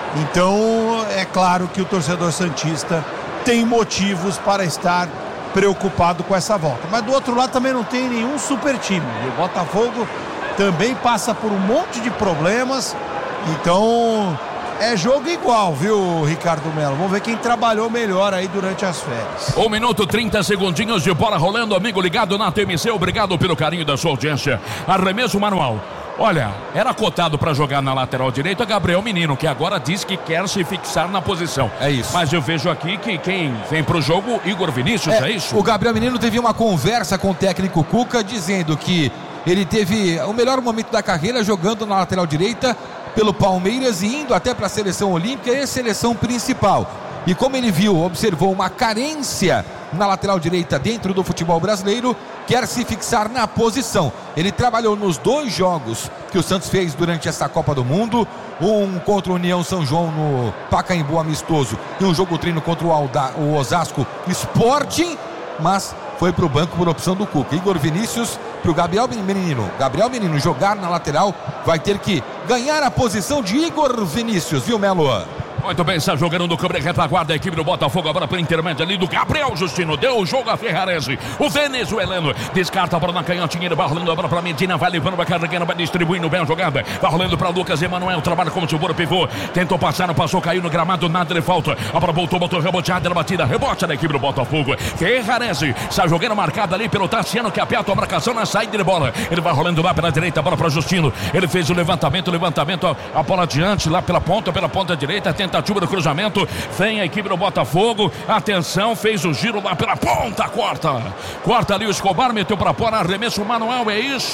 Então é claro que o torcedor santista tem motivos para estar preocupado com essa volta. Mas do outro lado também não tem nenhum super time. O Botafogo também passa por um monte de problemas. Então é jogo igual, viu, Ricardo Melo? Vamos ver quem trabalhou melhor aí durante as férias. Um minuto, trinta segundinhos de bola rolando, amigo ligado na T M C. Obrigado pelo carinho da sua audiência. Arremesso manual. Olha, era cotado para jogar na lateral direita Gabriel Menino, que agora diz que quer se fixar na posição. É isso. Mas eu vejo aqui que quem vem pro jogo, Igor Vinícius, é, é isso? O Gabriel Menino teve uma conversa com o técnico Cuca, dizendo que ele teve o melhor momento da carreira jogando na lateral direita pelo Palmeiras e indo até para a seleção olímpica e a seleção principal. E como ele viu, observou uma carência na lateral direita dentro do futebol brasileiro, quer se fixar na posição. Ele trabalhou nos dois jogos que o Santos fez durante essa Copa do Mundo, um contra o União São João no Pacaembu amistoso e um jogo treino contra o, Alda, o Osasco Sporting, mas foi para o banco por opção do Cuca. Igor Vinícius para o Gabriel Menino. Gabriel Menino jogar na lateral vai ter que ganhar a posição de Igor Vinícius, viu, Melo? Muito bem, está jogando no câmera retaguarda a equipe do Botafogo, agora para o intermédio ali do Gabriel Justino, deu o jogo a Ferrarese, o venezuelano, descarta a bola na canhotinha, ele vai rolando a bola para Medina, vai levando, vai carregando, vai distribuindo bem a jogada, vai rolando para Lucas Emanuel, trabalha como seguro pivô, tentou passar, não passou, caiu no gramado, nada de falta, a bola voltou, botou reboteada na batida, rebote da equipe do Botafogo, Ferrarese, está jogando marcado ali pelo Tassiano, que aperta a marcação na saída de bola, ele vai rolando lá pela direita, a bola para Justino, ele fez o levantamento, o levantamento, a, a bola adiante, lá pela ponta, pela ponta direita, tentativa do cruzamento, vem a equipe do Botafogo, atenção, fez o giro lá pela ponta, corta, corta ali o Escobar, meteu para fora, arremesso manual, é isso,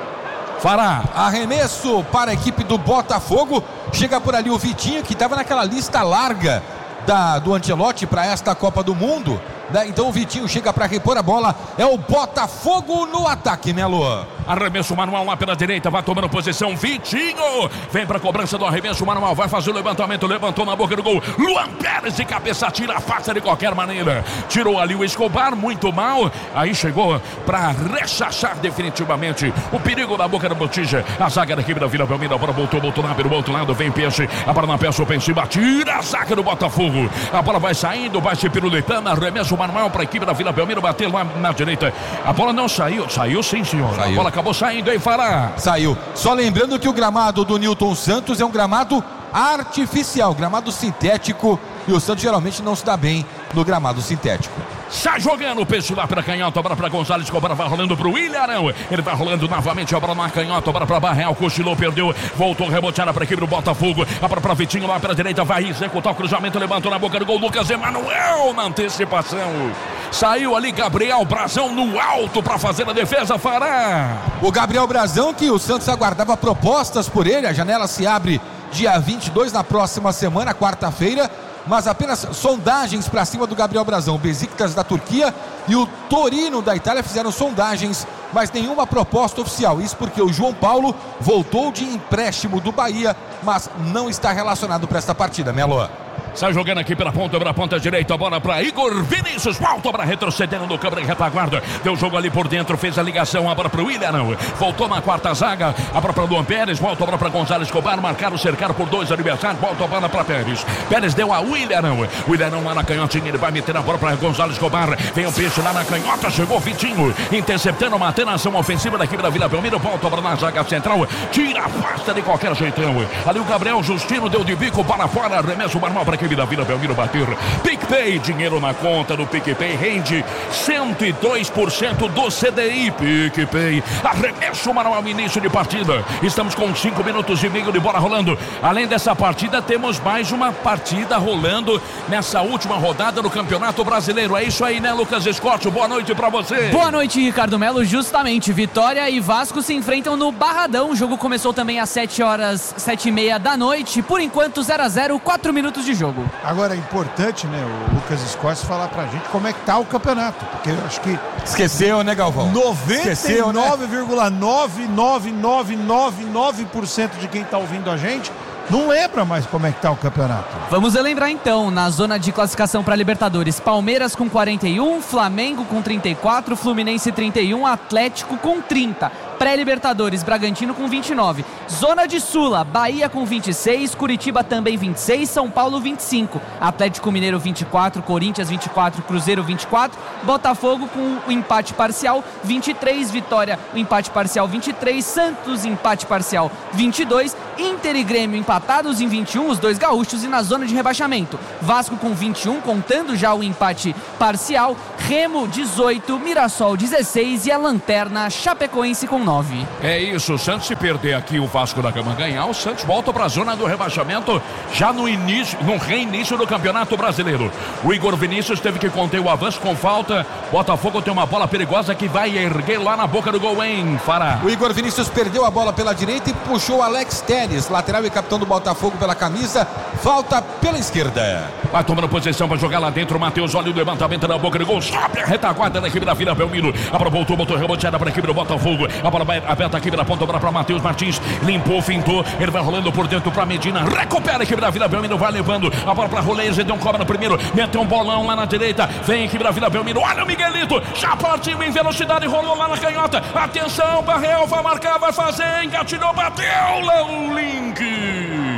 Fará. Arremesso para a equipe do Botafogo, chega por ali o Vitinho, que estava naquela lista larga da, do Ancelotti para esta Copa do Mundo, né? Então o Vitinho chega para repor a bola, é o Botafogo no ataque, Melo. Arremesso manual lá pela direita, vai tomando posição, Vitinho, vem para a cobrança do arremesso manual, vai fazer o levantamento, levantou na boca do gol, Luan Pérez de cabeça, tira, afasta de qualquer maneira, tirou ali o Escobar, muito mal, aí chegou para rechachar definitivamente o perigo da boca da botija, a zaga da equipe da Vila Belmiro, a bola voltou, voltou lá pelo outro lado, vem Peixe, a bola na peça ofensiva, tira a zaga do Botafogo, a bola vai saindo, vai se pirulitando, arremesso manual para a equipe da Vila Belmiro, bater lá na direita, a bola não saiu, saiu sim senhor, saiu. A bola acabou saindo, hein, Fará? Saiu. Só lembrando que o gramado do Newton Santos é um gramado artificial, gramado sintético, e o Santos geralmente não se dá bem no gramado sintético. Sai jogando o peixe lá para canhota, bola para Gonzalez, Escobar vai rolando para o Ilharão, ele vai rolando novamente, a bola na canhota, bola para Barreal, cochilou, perdeu, voltou reboteada para a equipe do Botafogo, a bola para Vitinho lá pela direita, vai executar o cruzamento, levantou na boca do gol, Lucas Emanuel na antecipação, saiu ali Gabriel Brazão no alto para fazer a defesa, Fará. O Gabriel Brazão, que o Santos aguardava propostas por ele, a janela se abre dia vinte e dois, na próxima semana, quarta-feira, mas apenas sondagens para cima do Gabriel Brazão. O Besiktas da Turquia e o Torino da Itália fizeram sondagens, mas nenhuma proposta oficial. Isso porque o João Paulo voltou de empréstimo do Bahia, mas não está relacionado para esta partida, Melo. Sai jogando aqui pela ponta, pela ponta direita, a bola para Igor Vinícius, volta para retrocedendo no câmera de retaguarda, deu jogo ali por dentro, fez a ligação, a bola para o William, voltou na quarta zaga, a bola para Luan Pérez, volta a bola para Gonzalez Escobar, marcaram, cercaram por dois adversários, volta a bola para Pérez, Pérez deu a William, William lá na canhotinha, ele vai meter a bola para Gonzalez Escobar, vem o peixe lá na canhota, chegou Vitinho, interceptando, matando a ação ofensiva da equipe da Vila Belmiro, volta a bola na zaga central, tira, afasta de qualquer jeitão, ali o Gabriel Justino deu de bico para fora, arremesso manual para a equipe da Vila Belmiro bater, PicPay, dinheiro na conta do PicPay, rende cento e dois por cento do C D I, PicPay, arremesso manual no início de partida, estamos com cinco minutos e meio de bola rolando, além dessa partida temos mais uma partida rolando nessa última rodada do Campeonato Brasileiro, é isso aí, né, Lucas Scott? Boa noite pra você. Boa noite, Ricardo Melo, justamente, Vitória e Vasco se enfrentam no Barradão, o jogo começou também às sete horas, sete e meia da noite, por enquanto zero a zero, quatro minutos de jogo. jogo. Agora é importante, né, o Lucas Escorce falar pra gente como é que tá o campeonato, porque eu acho que... Esqueceu, né, Galvão? noventa e nove vírgula nove nove nove nove nove por cento de quem tá ouvindo a gente não lembra mais como é que tá o campeonato. Vamos relembrar então, na zona de classificação para Libertadores, Palmeiras com quarenta e um, Flamengo com trinta e quatro, Fluminense trinta e um, Atlético com trinta. Pré-Libertadores, Bragantino com vinte e nove. Zona de Sula, Bahia com vinte e seis, Curitiba também vinte e seis, São Paulo vinte e cinco, Atlético Mineiro vinte e quatro, Corinthians vinte e quatro, Cruzeiro vinte e quatro, Botafogo com o empate parcial vinte e três, Vitória o empate parcial vinte e três, Santos empate parcial vinte e dois, Inter e Grêmio empatados em vinte e um, os dois gaúchos, e na zona de rebaixamento, Vasco com vinte e um, contando já o empate parcial, Remo dezoito, Mirassol dezesseis e a lanterna Chapecoense com nove. É isso, o Santos, se perder aqui o Vasco da Gama ganhar, o Santos volta para a zona do rebaixamento já no início, no reinício do Campeonato Brasileiro. O Igor Vinícius teve que conter o avanço com falta. Botafogo tem uma bola perigosa que vai erguer lá na boca do gol, hein, Fará? O Igor Vinícius perdeu a bola pela direita e puxou o Alex Telles, lateral e capitão do Botafogo, pela camisa. Falta pela esquerda. Vai tomando posição para jogar lá dentro. Matheus, olha o levantamento na boca do gol. Sobe a retaguarda da equipe da Vila Belmiro. Abra, voltou, botou reboteada para a equipe do Botafogo. A bola vai aberta aqui pela ponta para Matheus Martins. Limpou, fintou. Ele vai rolando por dentro para Medina. Recupera a equipe da Vila Belmiro. Vai levando a bola para Rolês. Ele deu um cobra no primeiro. Meteu um bolão lá na direita. Vem a equipe da Vila Belmiro. Olha o Miguelito. Já partiu em velocidade. Rolou lá na canhota. Atenção, Barreal vai marcar, vai fazer. Engatilhou, bateu. Léo Link.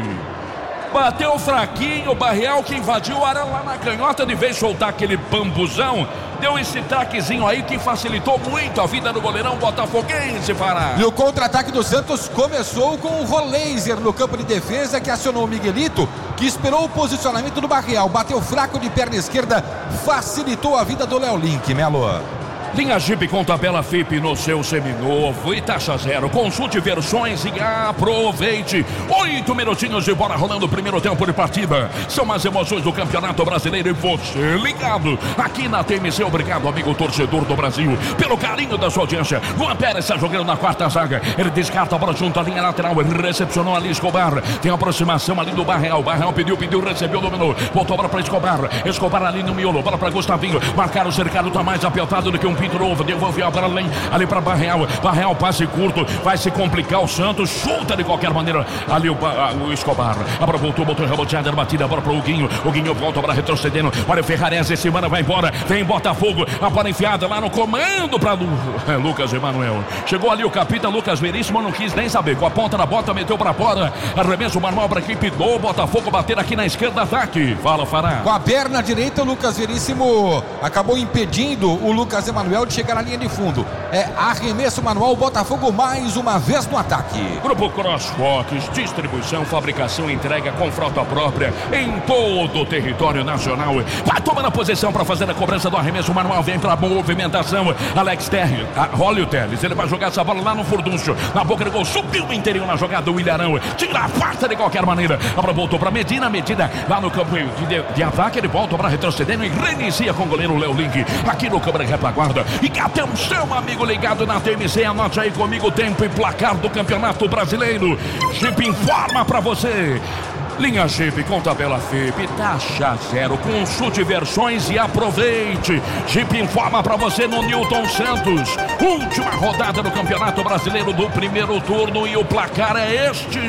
Bateu fraquinho, o Barreal que invadiu a área lá na canhota, de vez de soltar aquele bambuzão, deu esse traquezinho aí que facilitou muito a vida do goleirão botafoguense, Pará. E o contra-ataque do Santos começou com o Roleiser no campo de defesa, que acionou o Miguelito, que esperou o posicionamento do Barreal, bateu fraco de perna esquerda, facilitou a vida do Léo Link, Melo. Linha Jeep com tabela F I P no seu seminovo e taxa zero. Consulte versões e aproveite. Oito minutinhos de bola rolando o primeiro tempo de partida. São as emoções do Campeonato Brasileiro e você ligado aqui na T M C. Obrigado, amigo torcedor do Brasil, pelo carinho da sua audiência. Luan Pérez está jogando na quarta zaga. Ele descarta a bola junto à linha lateral. Ele recepcionou ali Escobar. Tem aproximação ali do Barreal. Barreal pediu, pediu, recebeu, dominou. Voltou a bola para Escobar. Escobar ali no miolo. Bola para Gustavinho. Marcaram o cercado, tá mais apertado do que um Pinto Novo, devolveu a bola ali, ali para Barreal. Barreal, passe curto, vai se complicar o Santos, chuta de qualquer maneira ali o, a, o Escobar. A bola voltou, botou reboteada, batida, a bola para o Guinho. O Guinho volta para retrocedendo. Olha o Ferrarese, esse mano vai embora. Vem Botafogo, a bola enfiada lá no comando para Lu, é, Lucas Emanuel. Chegou ali o capitão Lucas Veríssimo, não quis nem saber. Com a ponta na bota, meteu para fora. Arremesso manual para a equipe do Botafogo bater aqui na esquerda, ataque. Fala, Fará. Com a perna direita, o Lucas Veríssimo acabou impedindo o Lucas Emanuel de chegar na linha de fundo. É arremesso manual, Botafogo mais uma vez no ataque. Grupo CrossFox, distribuição, fabricação e entrega com frota própria em todo o território nacional. Vai tomando a posição para fazer a cobrança do arremesso manual, vem para a movimentação. Alex Terry, olha o Teles, ele vai jogar essa bola lá no furdúncio, na boca do gol, subiu o interior na jogada, o Ilharão tira a farta de qualquer maneira. A bola voltou para Medina, Medina lá no campo de, de, de ataque, ele volta para retrocedendo e reinicia com o goleiro Léo Link aqui no câmera retaguarda. E atenção, amigo ligado na T M C, anote aí comigo o tempo e placar do Campeonato Brasileiro. Jeep informa pra você. Linha Jeep com tabela F I P, taxa zero, consulte versões e aproveite. Jeep informa pra você no Newton Santos. Última rodada do Campeonato Brasileiro do primeiro turno e o placar é este.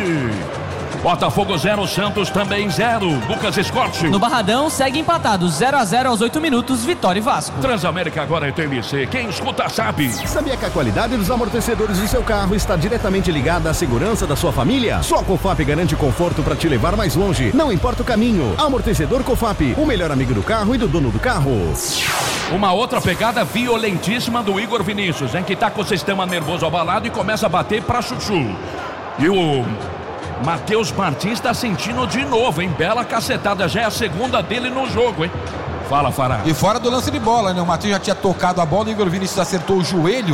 Botafogo zero, Santos também zero. Lucas Escorte. No Barradão segue empatado, zero a zero aos oito minutos, Vitória e Vasco. Transamérica agora é T M C, quem escuta sabe. Sabia que a qualidade dos amortecedores do seu carro está diretamente ligada à segurança da sua família? Só a Cofap garante conforto para te levar mais longe, não importa o caminho. Amortecedor Cofap, o melhor amigo do carro e do dono do carro. Uma outra pegada violentíssima do Igor Vinícius, em que tá com o sistema nervoso abalado e começa a bater pra chuchu. E o Matheus Martins está sentindo de novo, hein? Bela cacetada, já é a segunda dele no jogo, hein? Fala, Fará. E fora do lance de bola, né? O Matheus já tinha tocado a bola, o Igor Vinícius acertou o joelho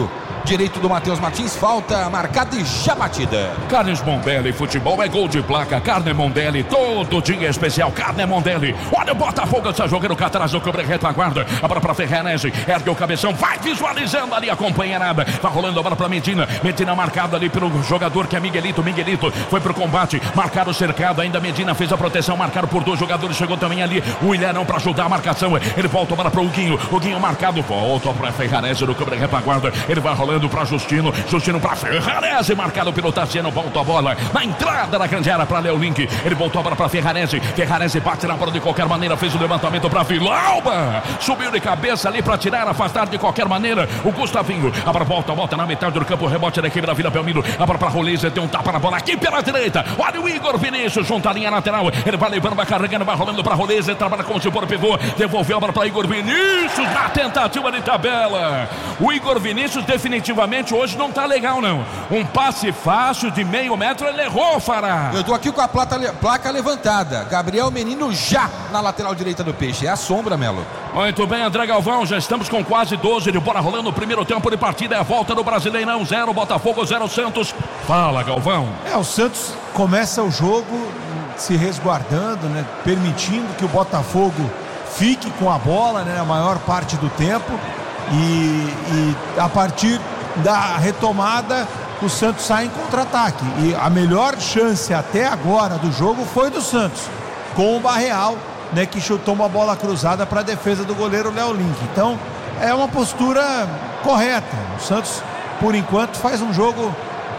direito do Matheus Martins, falta marcada e já batida. Carnes Mondelli, futebol é gol de placa. Carne Mondelli, todo dia especial. Carne Mondelli. Olha o Botafogo, está jogando o atrás do cobre retaguarda. A bola para Ferranese, ergue o cabeção, vai visualizando ali a companheirada. Vai rolando a bola para Medina. Medina marcado ali pelo jogador que é Miguelito. Miguelito foi pro combate, marcaram o cercado. Ainda Medina fez a proteção, marcaram por dois jogadores. Chegou também ali o Ilharão para ajudar a marcação. Ele volta a bola para o Guinho. O Guinho marcado, volta para Ferranese no cobre retaguarda. Ele vai rolando para Justino, Justino para Ferranese, marcado pelo Tassiano, volta a bola na entrada da grande área para Léo Link, ele voltou a bola para Ferranese, Ferranese bate na bola de qualquer maneira, fez o levantamento para Vilauba, subiu de cabeça ali para tirar, afastar de qualquer maneira, o Gustavinho, a bola volta, volta na metade do campo, rebote da equipe da Vila Belmiro, a bola para Roleza, tem um tapa na bola aqui pela direita, olha o Igor Vinícius, junto à linha lateral, ele vai levando, vai carregando, vai rolando para Roleza, trabalha com o Cibor, pegou, devolveu a bola para Igor Vinícius, na tentativa de tabela, o Igor Vinícius definitivamente hoje não tá legal não, um passe fácil de meio metro, ele errou, Fará. Eu tô aqui com a placa, placa levantada, Gabriel Menino já na lateral direita do Peixe, é a sombra, Melo. Muito bem, André Galvão, já estamos com quase doze de bola rolando, o primeiro tempo de partida é a volta do Brasileirão, zero Botafogo, zero Santos. Fala, Galvão. É, o Santos começa o jogo se resguardando, né, permitindo que o Botafogo fique com a bola, né, a maior parte do tempo e, e a partir da retomada o Santos sai em contra-ataque e a melhor chance até agora do jogo foi do Santos com o Barreal, né, que chutou uma bola cruzada para a defesa do goleiro Léo Link. Então é uma postura correta, o Santos por enquanto faz um jogo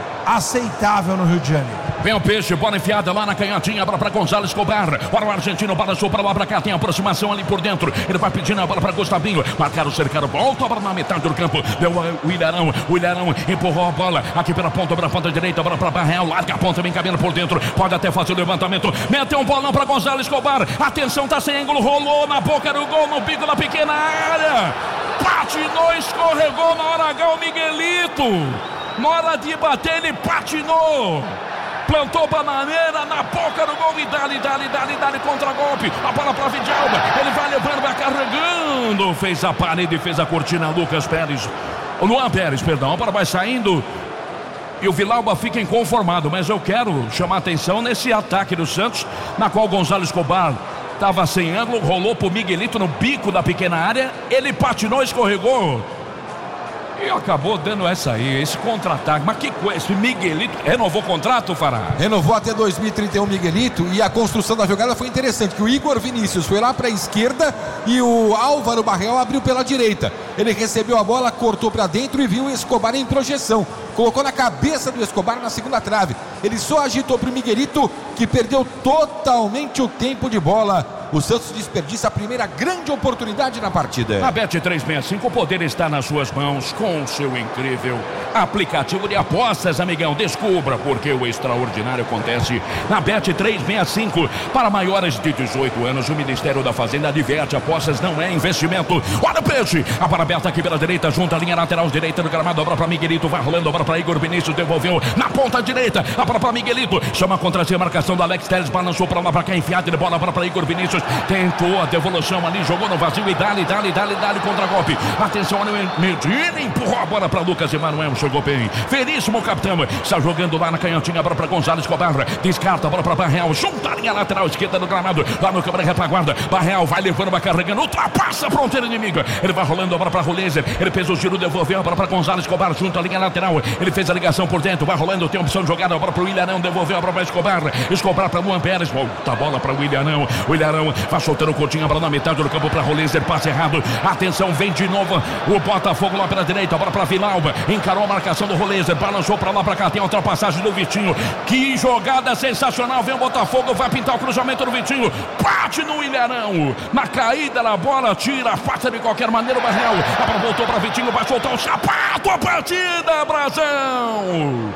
aceitável no Rio de Janeiro. Vem o Peixe, bola enfiada lá na canhotinha, bola para Gonzalo Escobar, para o argentino, balançou para lá para cá, tem aproximação ali por dentro, ele vai pedindo a bola para Gustavinho, marcaram o cercado, volta a bola na metade do campo, deu o Ilharão, o Ilharão empurrou a bola aqui pela ponta, pela ponta direita, bola para Barreal, larga a ponta, vem caminhando por dentro, pode até fazer o levantamento, meteu um bolão para Gonzalo Escobar, atenção, tá sem ângulo, rolou na boca do gol, no bico da pequena área, patinou, escorregou na hora H o Miguelito, na hora de bater ele patinou, plantou bananeira na boca do gol e dali, dali, dali, dali, contra-golpe, a bola para Vidalba, ele vai levando, vai carregando, fez a parede, fez a cortina, Lucas Pérez, o Luan Pérez, perdão, a bola vai saindo e o Vilauba fica inconformado, mas eu quero chamar atenção nesse ataque do Santos, na qual Gonzalo Escobar estava sem ângulo, rolou pro Miguelito no bico da pequena área, ele patinou, escorregou e acabou dando essa aí, esse contra-ataque. Mas que coisa, esse Miguelito renovou o contrato, Fará? Renovou até dois mil e trinta e um Miguelito, e a construção da jogada foi interessante, que o Igor Vinícius foi lá para a esquerda e o Álvaro Barreal abriu pela direita. Ele recebeu a bola, cortou para dentro e viu o Escobar em projeção. Colocou na cabeça do Escobar na segunda trave. Ele só agitou para o Miguelito, que perdeu totalmente o tempo de bola. O Santos desperdiça a primeira grande oportunidade na partida. A Bet trezentos e sessenta e cinco, o poder está nas suas mãos com o seu incrível aplicativo de apostas, amigão. Descubra porque o extraordinário acontece na Bet trezentos e sessenta e cinco. Para maiores de dezoito anos, o Ministério da Fazenda adverte: apostas não é investimento. Olha o Peixe, a bola aberta aqui pela direita, junto à linha lateral direita do gramado, a bola para Miguelito, vai rolando, a bola para Igor Vinícius, devolveu na ponta direita, a bola para Miguelito, chama contra si a marcação do Alex Telles, balançou para lá para cá, enfiada de bola, a bola para Igor Vinícius, tentou a devolução ali, jogou no vazio e dali, dali, dali, dali, contra-golpe. Atenção, olha o Medina, empurrou a bola para Lucas Emanuel, chegou bem. Veríssimo, capitão, está jogando lá na canhotinha, a bola para Gonzalo Escobar, descarta a bola para Barreal, junta a linha lateral esquerda do gramado, lá no câmara retaguarda. Barreal vai levando, vai carregando, ultrapassa a fronteira inimiga. Ele vai rolando a bola para Rolezer, ele fez o giro, devolveu a bola para Gonzalo Escobar, junto à linha lateral. Ele fez a ligação por dentro, vai rolando, tem opção de jogada, a bola para o Ilharão, devolveu a bola para Escobar, Escobar para Luan Pérez, volta a bola para o Ilharão, o Ilharão vai soltando o Coutinho, a bola na metade do campo para Rolezer, passe errado, atenção, vem de novo o Botafogo lá pela direita, a bola para Vilauba, encarou a marcação do Rolezer, balançou para lá para cá, tem a ultrapassagem do Vitinho, que jogada sensacional, vem o Botafogo, vai pintar o cruzamento do Vitinho, bate no Ilharão, na caída da bola, tira, afasta de qualquer maneira o Barreal, a bola voltou para Vitinho, vai soltar o sapato, a partida, Brasão!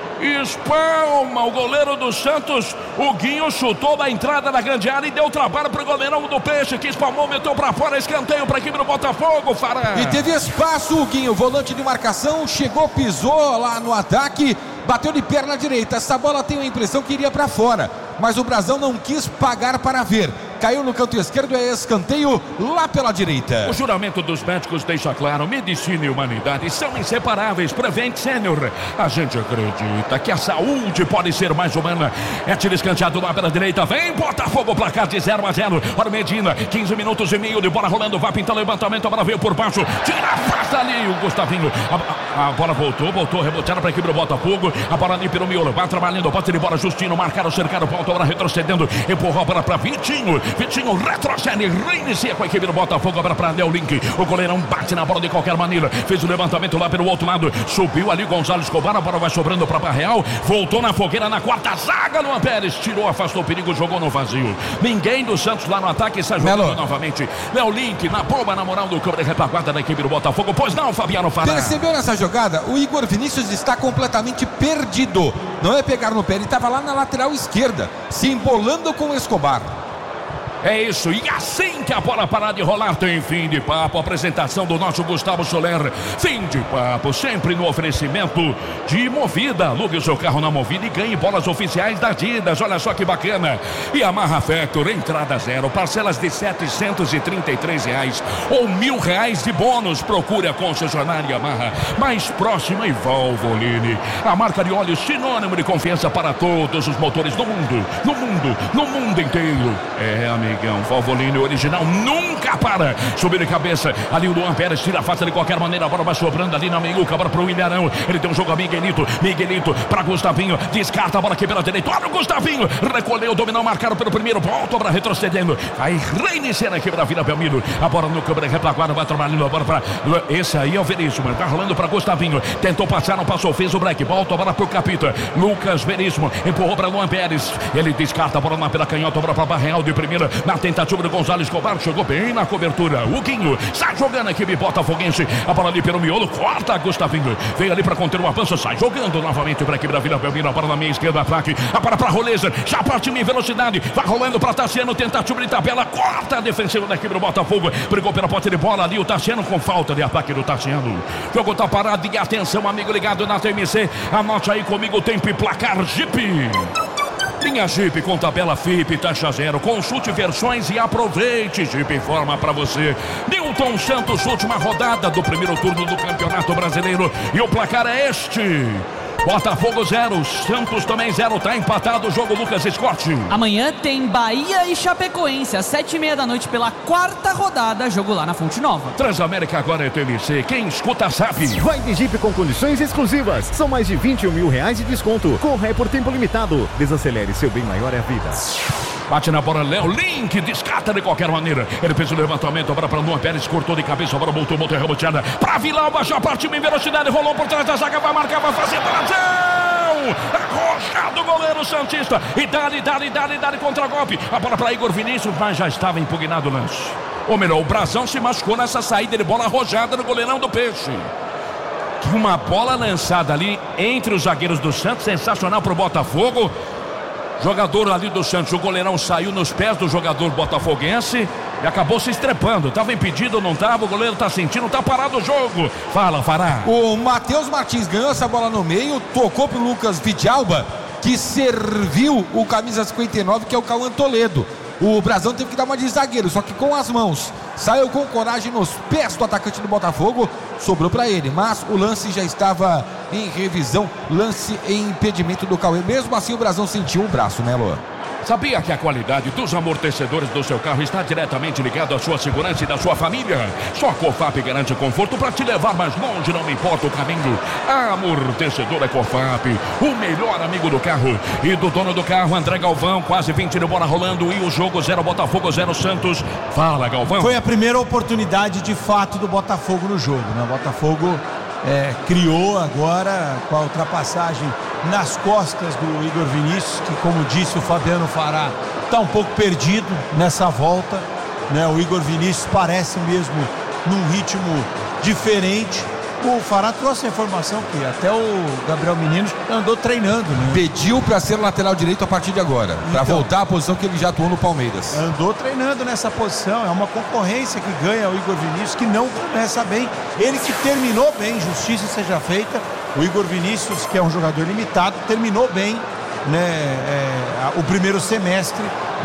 Espalma o goleiro do Santos, o Guinho chutou da entrada da grande área e deu trabalho para o goleirão do Peixe, que espalmou, meteu para fora, escanteio para a equipe do Botafogo, Fará. E teve espaço o Guinho, volante de marcação, chegou, pisou lá no ataque, bateu de perna direita. Essa bola tem a impressão que iria para fora, mas o Brasão não quis pagar para ver. caiu no canto esquerdo, é escanteio lá pela direita. O juramento dos médicos deixa claro, medicina e humanidade são inseparáveis. Prevent Senior, a gente acredita que a saúde pode ser mais humana. É tiro escanteado lá pela direita, vem Botafogo, placar de zero a zero. Para Medina, quinze minutos e meio de bola rolando, vai pintar levantamento, a bola veio por baixo, tira a faixa ali, o Gustavinho, a, a, a bola voltou, voltou, reboteada para a equipe do Botafogo, a bola ali pelo miolo, vai trabalhando, bota de bola, Justino, marcaram, cercaram, ponto, agora retrocedendo, empurrou a bola para Vitinho, Vitinho retrocede, reinicia com a equipe do Botafogo, agora para Léo Link, o goleirão bate na bola de qualquer maneira, fez o levantamento lá pelo outro lado, subiu ali Gonzalo Escobar, a bola vai sobrando para Barreal, voltou na fogueira na quarta zaga, Luan Pérez, tirou, afastou o perigo, jogou no vazio, ninguém do Santos lá no ataque, está jogando Melo. novamente, Léo Link, na bomba, na moral do campo de retaguarda da equipe do Botafogo, pois não, Fabiano Fará. Percebeu nessa jogada? O Igor Vinícius está completamente perdido, não é pegar no pé, ele estava lá na lateral esquerda, se embolando com o Escobar. É isso, e assim que a bola parar de rolar, tem fim de papo. Apresentação do nosso Gustavo Soler. Fim de papo, sempre no oferecimento de Movida. Alugue o seu carro na Movida e ganhe bolas oficiais da Adidas. Olha só que bacana. E a Marra Factor, entrada zero, parcelas de setecentos e trinta e três reais ou mil reais de bônus. Procure a concessionária Marra mais próxima e Valvoline. A marca de óleo sinônimo de confiança para todos os motores do mundo. No mundo, no mundo inteiro. É, amigo. Valvoline original nunca para. Subir de cabeça, ali o Luan Pérez tira a face de qualquer maneira, a bola vai sobrando ali na meiuca, a bola pro Ilharão, ele tem um jogo a Miguelito, Miguelito para Gustavinho, descarta a bola aqui pela direita, olha o Gustavinho, recolheu, dominou, marcaram pelo primeiro, volta para retrocedendo, vai reiniciar aqui para Vila Belmiro, a bola no câmera retaguarda, vai trabalhando a bola para, esse aí é o Veríssimo, tá rolando para Gustavinho, tentou passar, não passou, fez o break, volta a bola pro Capita, Lucas Veríssimo, empurrou para Luan Pérez, ele descarta a bola na pela canhota, a bola para Barreal de primeira, na tentativa do Gonzalo Escobar, chegou bem na cobertura. O Guinho sai jogando a equipe botafoguense. A bola ali pelo miolo, corta Gustavinho. Veio ali para conter o avanço, sai jogando novamente para a equipe da Vila Belmiro. A bola na meia esquerda, ataque. A bola para Roleza, já partiu em velocidade. Vai rolando para Tassiano, tentativa de tabela, corta a defensiva da equipe do Botafogo. Brigou pela pote de bola ali o Tassiano com falta de ataque do Tassiano. O jogo tá parado e atenção, amigo ligado na T M C. Anote aí comigo o tempo e placar Jeep. Linha Jeep com tabela F I P, taxa zero. Consulte versões e aproveite. Jeep informa para você. Newton Santos, última rodada do primeiro turno do Campeonato Brasileiro. E o placar é este. Botafogo zero, Santos também zero, tá empatado o jogo, Lucas Scott. Amanhã tem Bahia e Chapecoense, às sete e meia da noite, pela quarta rodada, jogo lá na Fonte Nova. Transamérica agora é T V C, quem escuta sabe. Vai de Jeep com condições exclusivas, são mais de vinte e um mil reais de desconto, corre por tempo limitado, desacelere, seu bem maior é a vida. Bate na bola, Léo Link, descarta de qualquer maneira. Ele fez o levantamento, agora para Luan Pérez, cortou de cabeça, agora voltou, voltou, reboteada. Para Vilauba, já partiu em velocidade, rolou por trás da zaga, vai marcar, vai fazer tração. Arrochado o goleiro Santista. E dali, dali, dali, dali contra golpe. A bola para Igor Vinícius, mas já estava impugnado o lance. Ou melhor, o Brazão se machucou nessa saída de bola arrojada no goleirão do Peixe. Uma bola lançada ali entre os zagueiros do Santos, sensacional para o Botafogo. Jogador ali do Santos, o goleirão saiu nos pés do jogador botafoguense e acabou se estrepando. Tava impedido ou não tava? O goleiro tá sentindo, tá parado o jogo. Fala, Fará. O Matheus Martins ganhou essa bola no meio, tocou pro Lucas Vidalba, que serviu o camisa cinquenta e nove, que é o Cauã Toledo. O Brazão teve que dar uma de zagueiro, só que com as mãos. Saiu com coragem nos pés do atacante do Botafogo, sobrou para ele, mas o lance já estava em revisão, lance em impedimento do Cauê. Mesmo assim o Brazão sentiu um braço, né, Lô? Sabia que a qualidade dos amortecedores do seu carro está diretamente ligada à sua segurança e da sua família? Só a Cofap garante conforto para te levar mais longe, não importa o caminho. Amortecedor é Cofap, o melhor amigo do carro e do dono do carro, André Galvão. Quase vinte de bola rolando e o jogo zero Botafogo, zero Santos. Fala, Galvão. Foi a primeira oportunidade de fato do Botafogo no jogo, né? O Botafogo é, criou agora com a ultrapassagem nas costas do Igor Vinícius, que, como disse o Fabiano Fará, está um pouco perdido nessa volta, né? O Igor Vinícius parece mesmo num ritmo diferente. O Fará trouxe a informação que até o Gabriel Menino andou treinando, né? Pediu para ser lateral direito a partir de agora, para Então, voltar à posição que ele já atuou no Palmeiras. Andou treinando nessa posição, é uma concorrência que ganha o Igor Vinícius, que não começa bem. Ele que terminou bem, justiça seja feita. O Igor Vinícius, que é um jogador limitado, terminou bem, né, é, o primeiro semestre.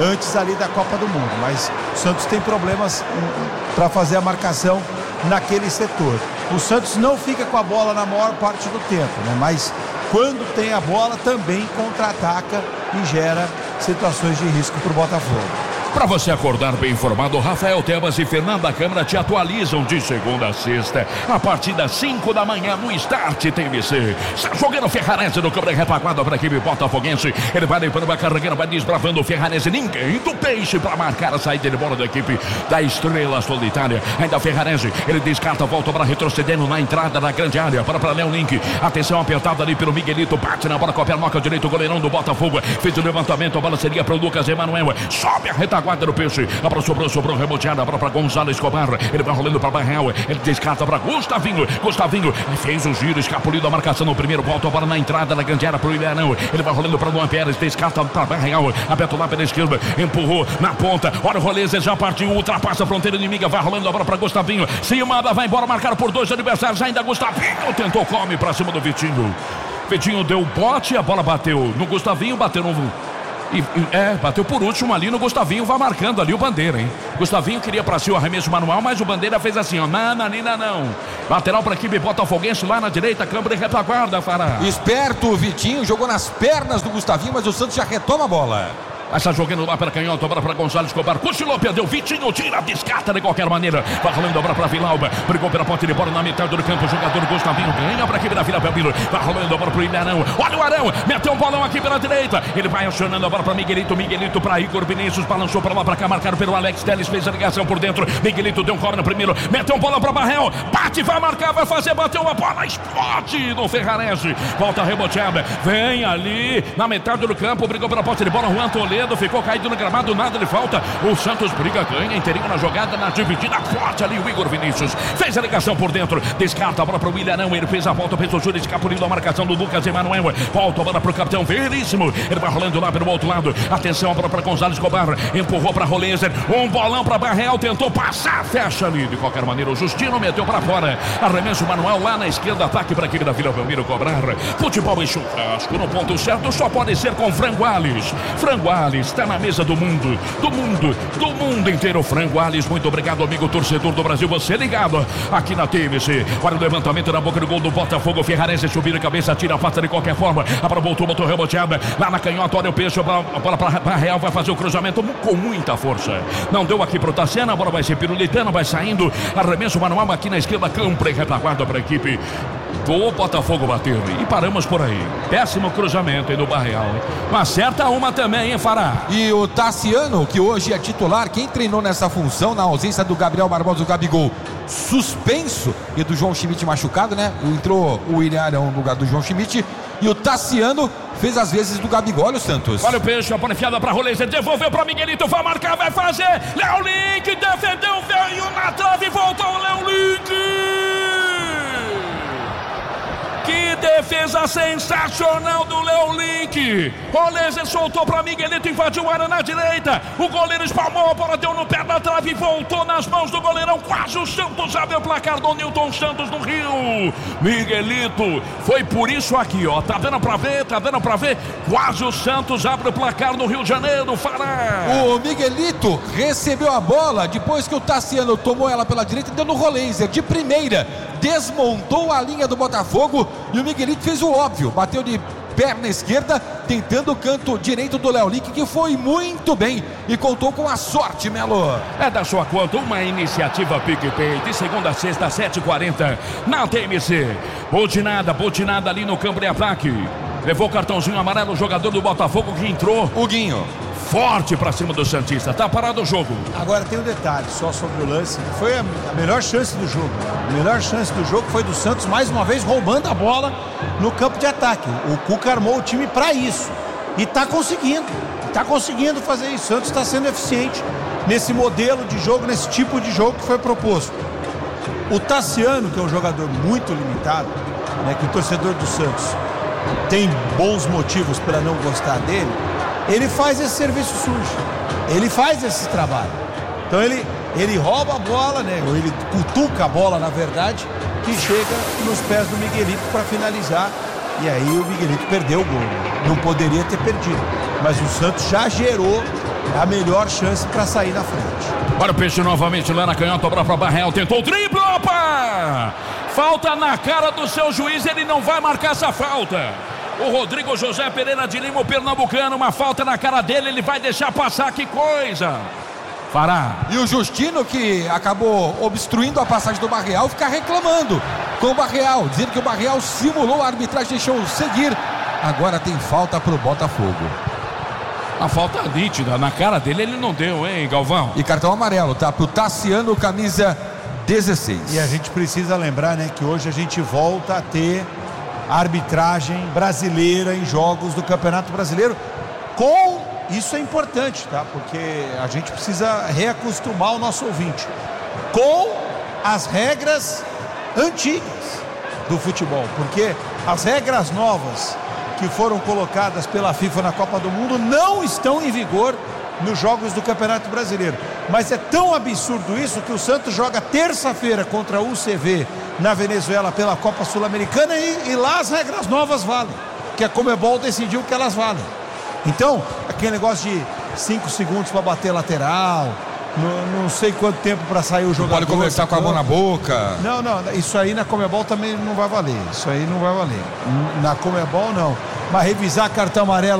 antes ali da Copa do Mundo. Mas o Santos tem problemas para fazer a marcação naquele setor. O Santos não fica com a bola na maior parte do tempo, né? Mas quando tem a bola também contra-ataca e gera situações de risco para o Botafogo. Para você acordar bem informado, Rafael Tebas e Fernanda Câmara te atualizam de segunda a sexta, a partir das cinco da manhã no Start T M C. Está jogando Ferrarense no campo de retaguarda para a equipe botafoguense. Ele vai limpando, vai carregando, vai desbravando o Ferrarense. Ninguém do Peixe para marcar a saída de bola da equipe da Estrela Solitária. Ainda Ferrarense, ele descarta, volta para retrocedendo na entrada da grande área. Para para Léo Link. Atenção apertada ali pelo Miguelito. Bate na bola com a pernoca direito, o goleirão do Botafogo. Fez o levantamento, a bola seria para o Lucas Emanuel. Sobe a retaguarda. Guarda do Peixe, a bola sobrou, sobrou, reboteada, a bola para Gonzalo Escobar, ele vai rolando para Barreal, ele descarta para Gustavinho, Gustavinho, ele fez o giro, escapuliu da marcação no primeiro, volta a bola na entrada da grande área para o Ilharão, ele vai rolando para Luan Pérez, descarta para Barreal, aberto lá pela esquerda, empurrou na ponta, olha o rolê, já partiu, ultrapassa a fronteira inimiga, vai rolando a bola para Gustavinho, se manda, vai embora, marcado por dois adversários, ainda Gustavinho tentou, come para cima do Vitinho, Vitinho deu bote, a bola bateu no Gustavinho, bateu no... E, e, é, bateu por último ali no Gustavinho, vai marcando ali o Bandeira, hein? Gustavinho queria pra si o arremesso manual, mas o Bandeira fez assim, ó, nananina não. Lateral pra equipe botafoguense lá na direita, campo de retaguarda, Fará. Esperto o Vitinho, jogou nas pernas do Gustavinho, mas o Santos já retoma a bola. Está jogando lá para canhota, bola para Gonzalo Escobar. Cochilou, perdeu. Vitinho tira, descarta de qualquer maneira. Vai rolando a bola para Vilauba. Brigou pela ponta de bola na metade do campo. Jogador Gustavinho ganha para a equipe da Vila Belmiro. Vai rolando a bola para o Ilharão. Olha o Arão, meteu um bolão aqui pela direita. Ele vai acionando a bola para Miguelito. Miguelito para Igor Vinícius. Balançou para lá para cá, marcado pelo Alex Telles. Fez a ligação por dentro. Miguelito deu um corner no primeiro. Meteu um bolão para Barrel. Bate, vai marcar, vai fazer. Bateu uma bola, explode no Ferrarense. Volta reboteada. Vem ali na metade do campo. Brigou pela ponta de bola. Juan Toledo ficou caído no gramado, nada lhe falta. O Santos briga, ganha, inteirinho na jogada, na dividida, forte ali o Igor Vinícius. Fez a ligação por dentro, descarta a bola para o Willian, ele fez a volta, fez o Júlio, escapuliu a marcação do Lucas Emanuel. Volta a bola para o capitão Veríssimo. Ele vai rolando lá pelo outro lado. Atenção, a bola para Gonzalo Escobar. Empurrou para Rolezer. Um bolão para Barreal, tentou passar, fecha ali. De qualquer maneira, o Justino meteu para fora. Arremesso manual lá na esquerda, ataque para a equipe da Vila Belmiro cobrar. Futebol e churrasco no ponto certo só pode ser com Franguales. Franguales está na mesa do mundo, do mundo, do mundo inteiro. Franguales, muito obrigado, amigo torcedor do Brasil. Você ligado aqui na T M C. Olha o levantamento na boca do gol do Botafogo. Ferrarense subiu a cabeça, tira a pasta de qualquer forma. A bola voltou, botou reboteada. Lá na canhota, olha o Peixe. A bola para Real, vai fazer o cruzamento com muita força. Não deu aqui pro Tassiano, a bola vai ser pirulitana, vai saindo. Arremesso manual aqui na esquerda, campo e retaguarda para a equipe do Botafogo bater. E paramos por aí. Péssimo cruzamento aí do Barreal. Acerta uma também, hein, Fará? E o Tassiano, que hoje é titular, quem treinou nessa função, na ausência do Gabriel Barbosa, o Gabigol, suspenso, e do João Schmidt machucado, né? Entrou o Willian no lugar do João Schmidt. E o Tassiano fez as vezes do Gabigol, olha o Santos. Olha o Peixe, a bola enfiada pra Roleza, devolveu pra Miguelito, vai marcar, vai fazer. Léo Link defendeu, veio na trave, voltou o Léo Link. Que defesa sensacional do Léo Link. Roleza soltou para Miguelito, invadiu a área na direita. O goleiro espalmou, a bola deu no pé da trave e voltou nas mãos do goleirão. Quase o Santos abre o placar do Newton Santos no Rio. Miguelito, foi por isso aqui, ó. Tá dando pra ver, tá dando pra ver. Quase o Santos abre o placar no Rio de Janeiro, Fará. O Miguelito recebeu a bola depois que o Tassiano tomou ela pela direita e deu no Roleza de primeira. Desmontou a linha do Botafogo e o Miguelito fez o óbvio, bateu de perna esquerda, tentando o canto direito do Léo Link, que foi muito bem e contou com a sorte, Melo. É da sua conta uma iniciativa PicPay, de segunda a sexta, sete e quarenta, na T M C. Botinada, botinada ali no campo de ataque. Levou o cartãozinho amarelo o jogador do Botafogo que entrou. O Guinho. Forte pra cima do Santista, tá parado o jogo. Agora tem um detalhe só sobre o lance. Foi a, a melhor chance do jogo. A melhor chance do jogo foi do Santos, mais uma vez, roubando a bola no campo de ataque. O Cuca armou o time pra isso. E tá conseguindo. Tá conseguindo fazer isso. O Santos está sendo eficiente nesse modelo de jogo, nesse tipo de jogo que foi proposto. O Tassiano, que é um jogador muito limitado, né, que o torcedor do Santos tem bons motivos para não gostar dele, ele faz esse serviço sujo, ele faz esse trabalho. Então ele, ele rouba a bola, né? Ou ele cutuca a bola, na verdade, que chega nos pés do Miguelito para finalizar. E aí o Miguelito perdeu o gol. Não poderia ter perdido. Mas o Santos já gerou a melhor chance para sair na frente. Olha o Peixe novamente lá na canhota, bola para Barreal, tentou o drible, opa! Falta na cara do seu juiz, ele não vai marcar essa falta. O Rodrigo José Pereira de Lima, o pernambucano, uma falta na cara dele, ele vai deixar passar, que coisa! Fará. E o Justino, que acabou obstruindo a passagem do Barreal, fica reclamando com o Barreal, dizendo que o Barreal simulou, a arbitragem deixou seguir. Agora tem falta pro Botafogo. A falta nítida, na cara dele ele não deu, hein, Galvão? E cartão amarelo, tá? Pro Tassiano, camisa dezesseis. E a gente precisa lembrar, né, que hoje a gente volta a ter arbitragem brasileira em jogos do Campeonato Brasileiro. Com isso é importante, tá? Porque a gente precisa reacostumar o nosso ouvinte com as regras antigas do futebol, porque as regras novas que foram colocadas pela FIFA na Copa do Mundo não estão em vigor nos jogos do Campeonato Brasileiro. Mas é tão absurdo isso que o Santos joga terça-feira contra o U C V na Venezuela pela Copa Sul-Americana e, e lá as regras novas valem, que a Conmebol decidiu que elas valem. Então, aquele negócio de cinco segundos para bater lateral, não, não sei quanto tempo para sair o jogador. Pode conversar com a mão na boca. Não, não, isso aí na Conmebol também não vai valer. Isso aí não vai valer. Na Conmebol não. Mas revisar cartão amarelo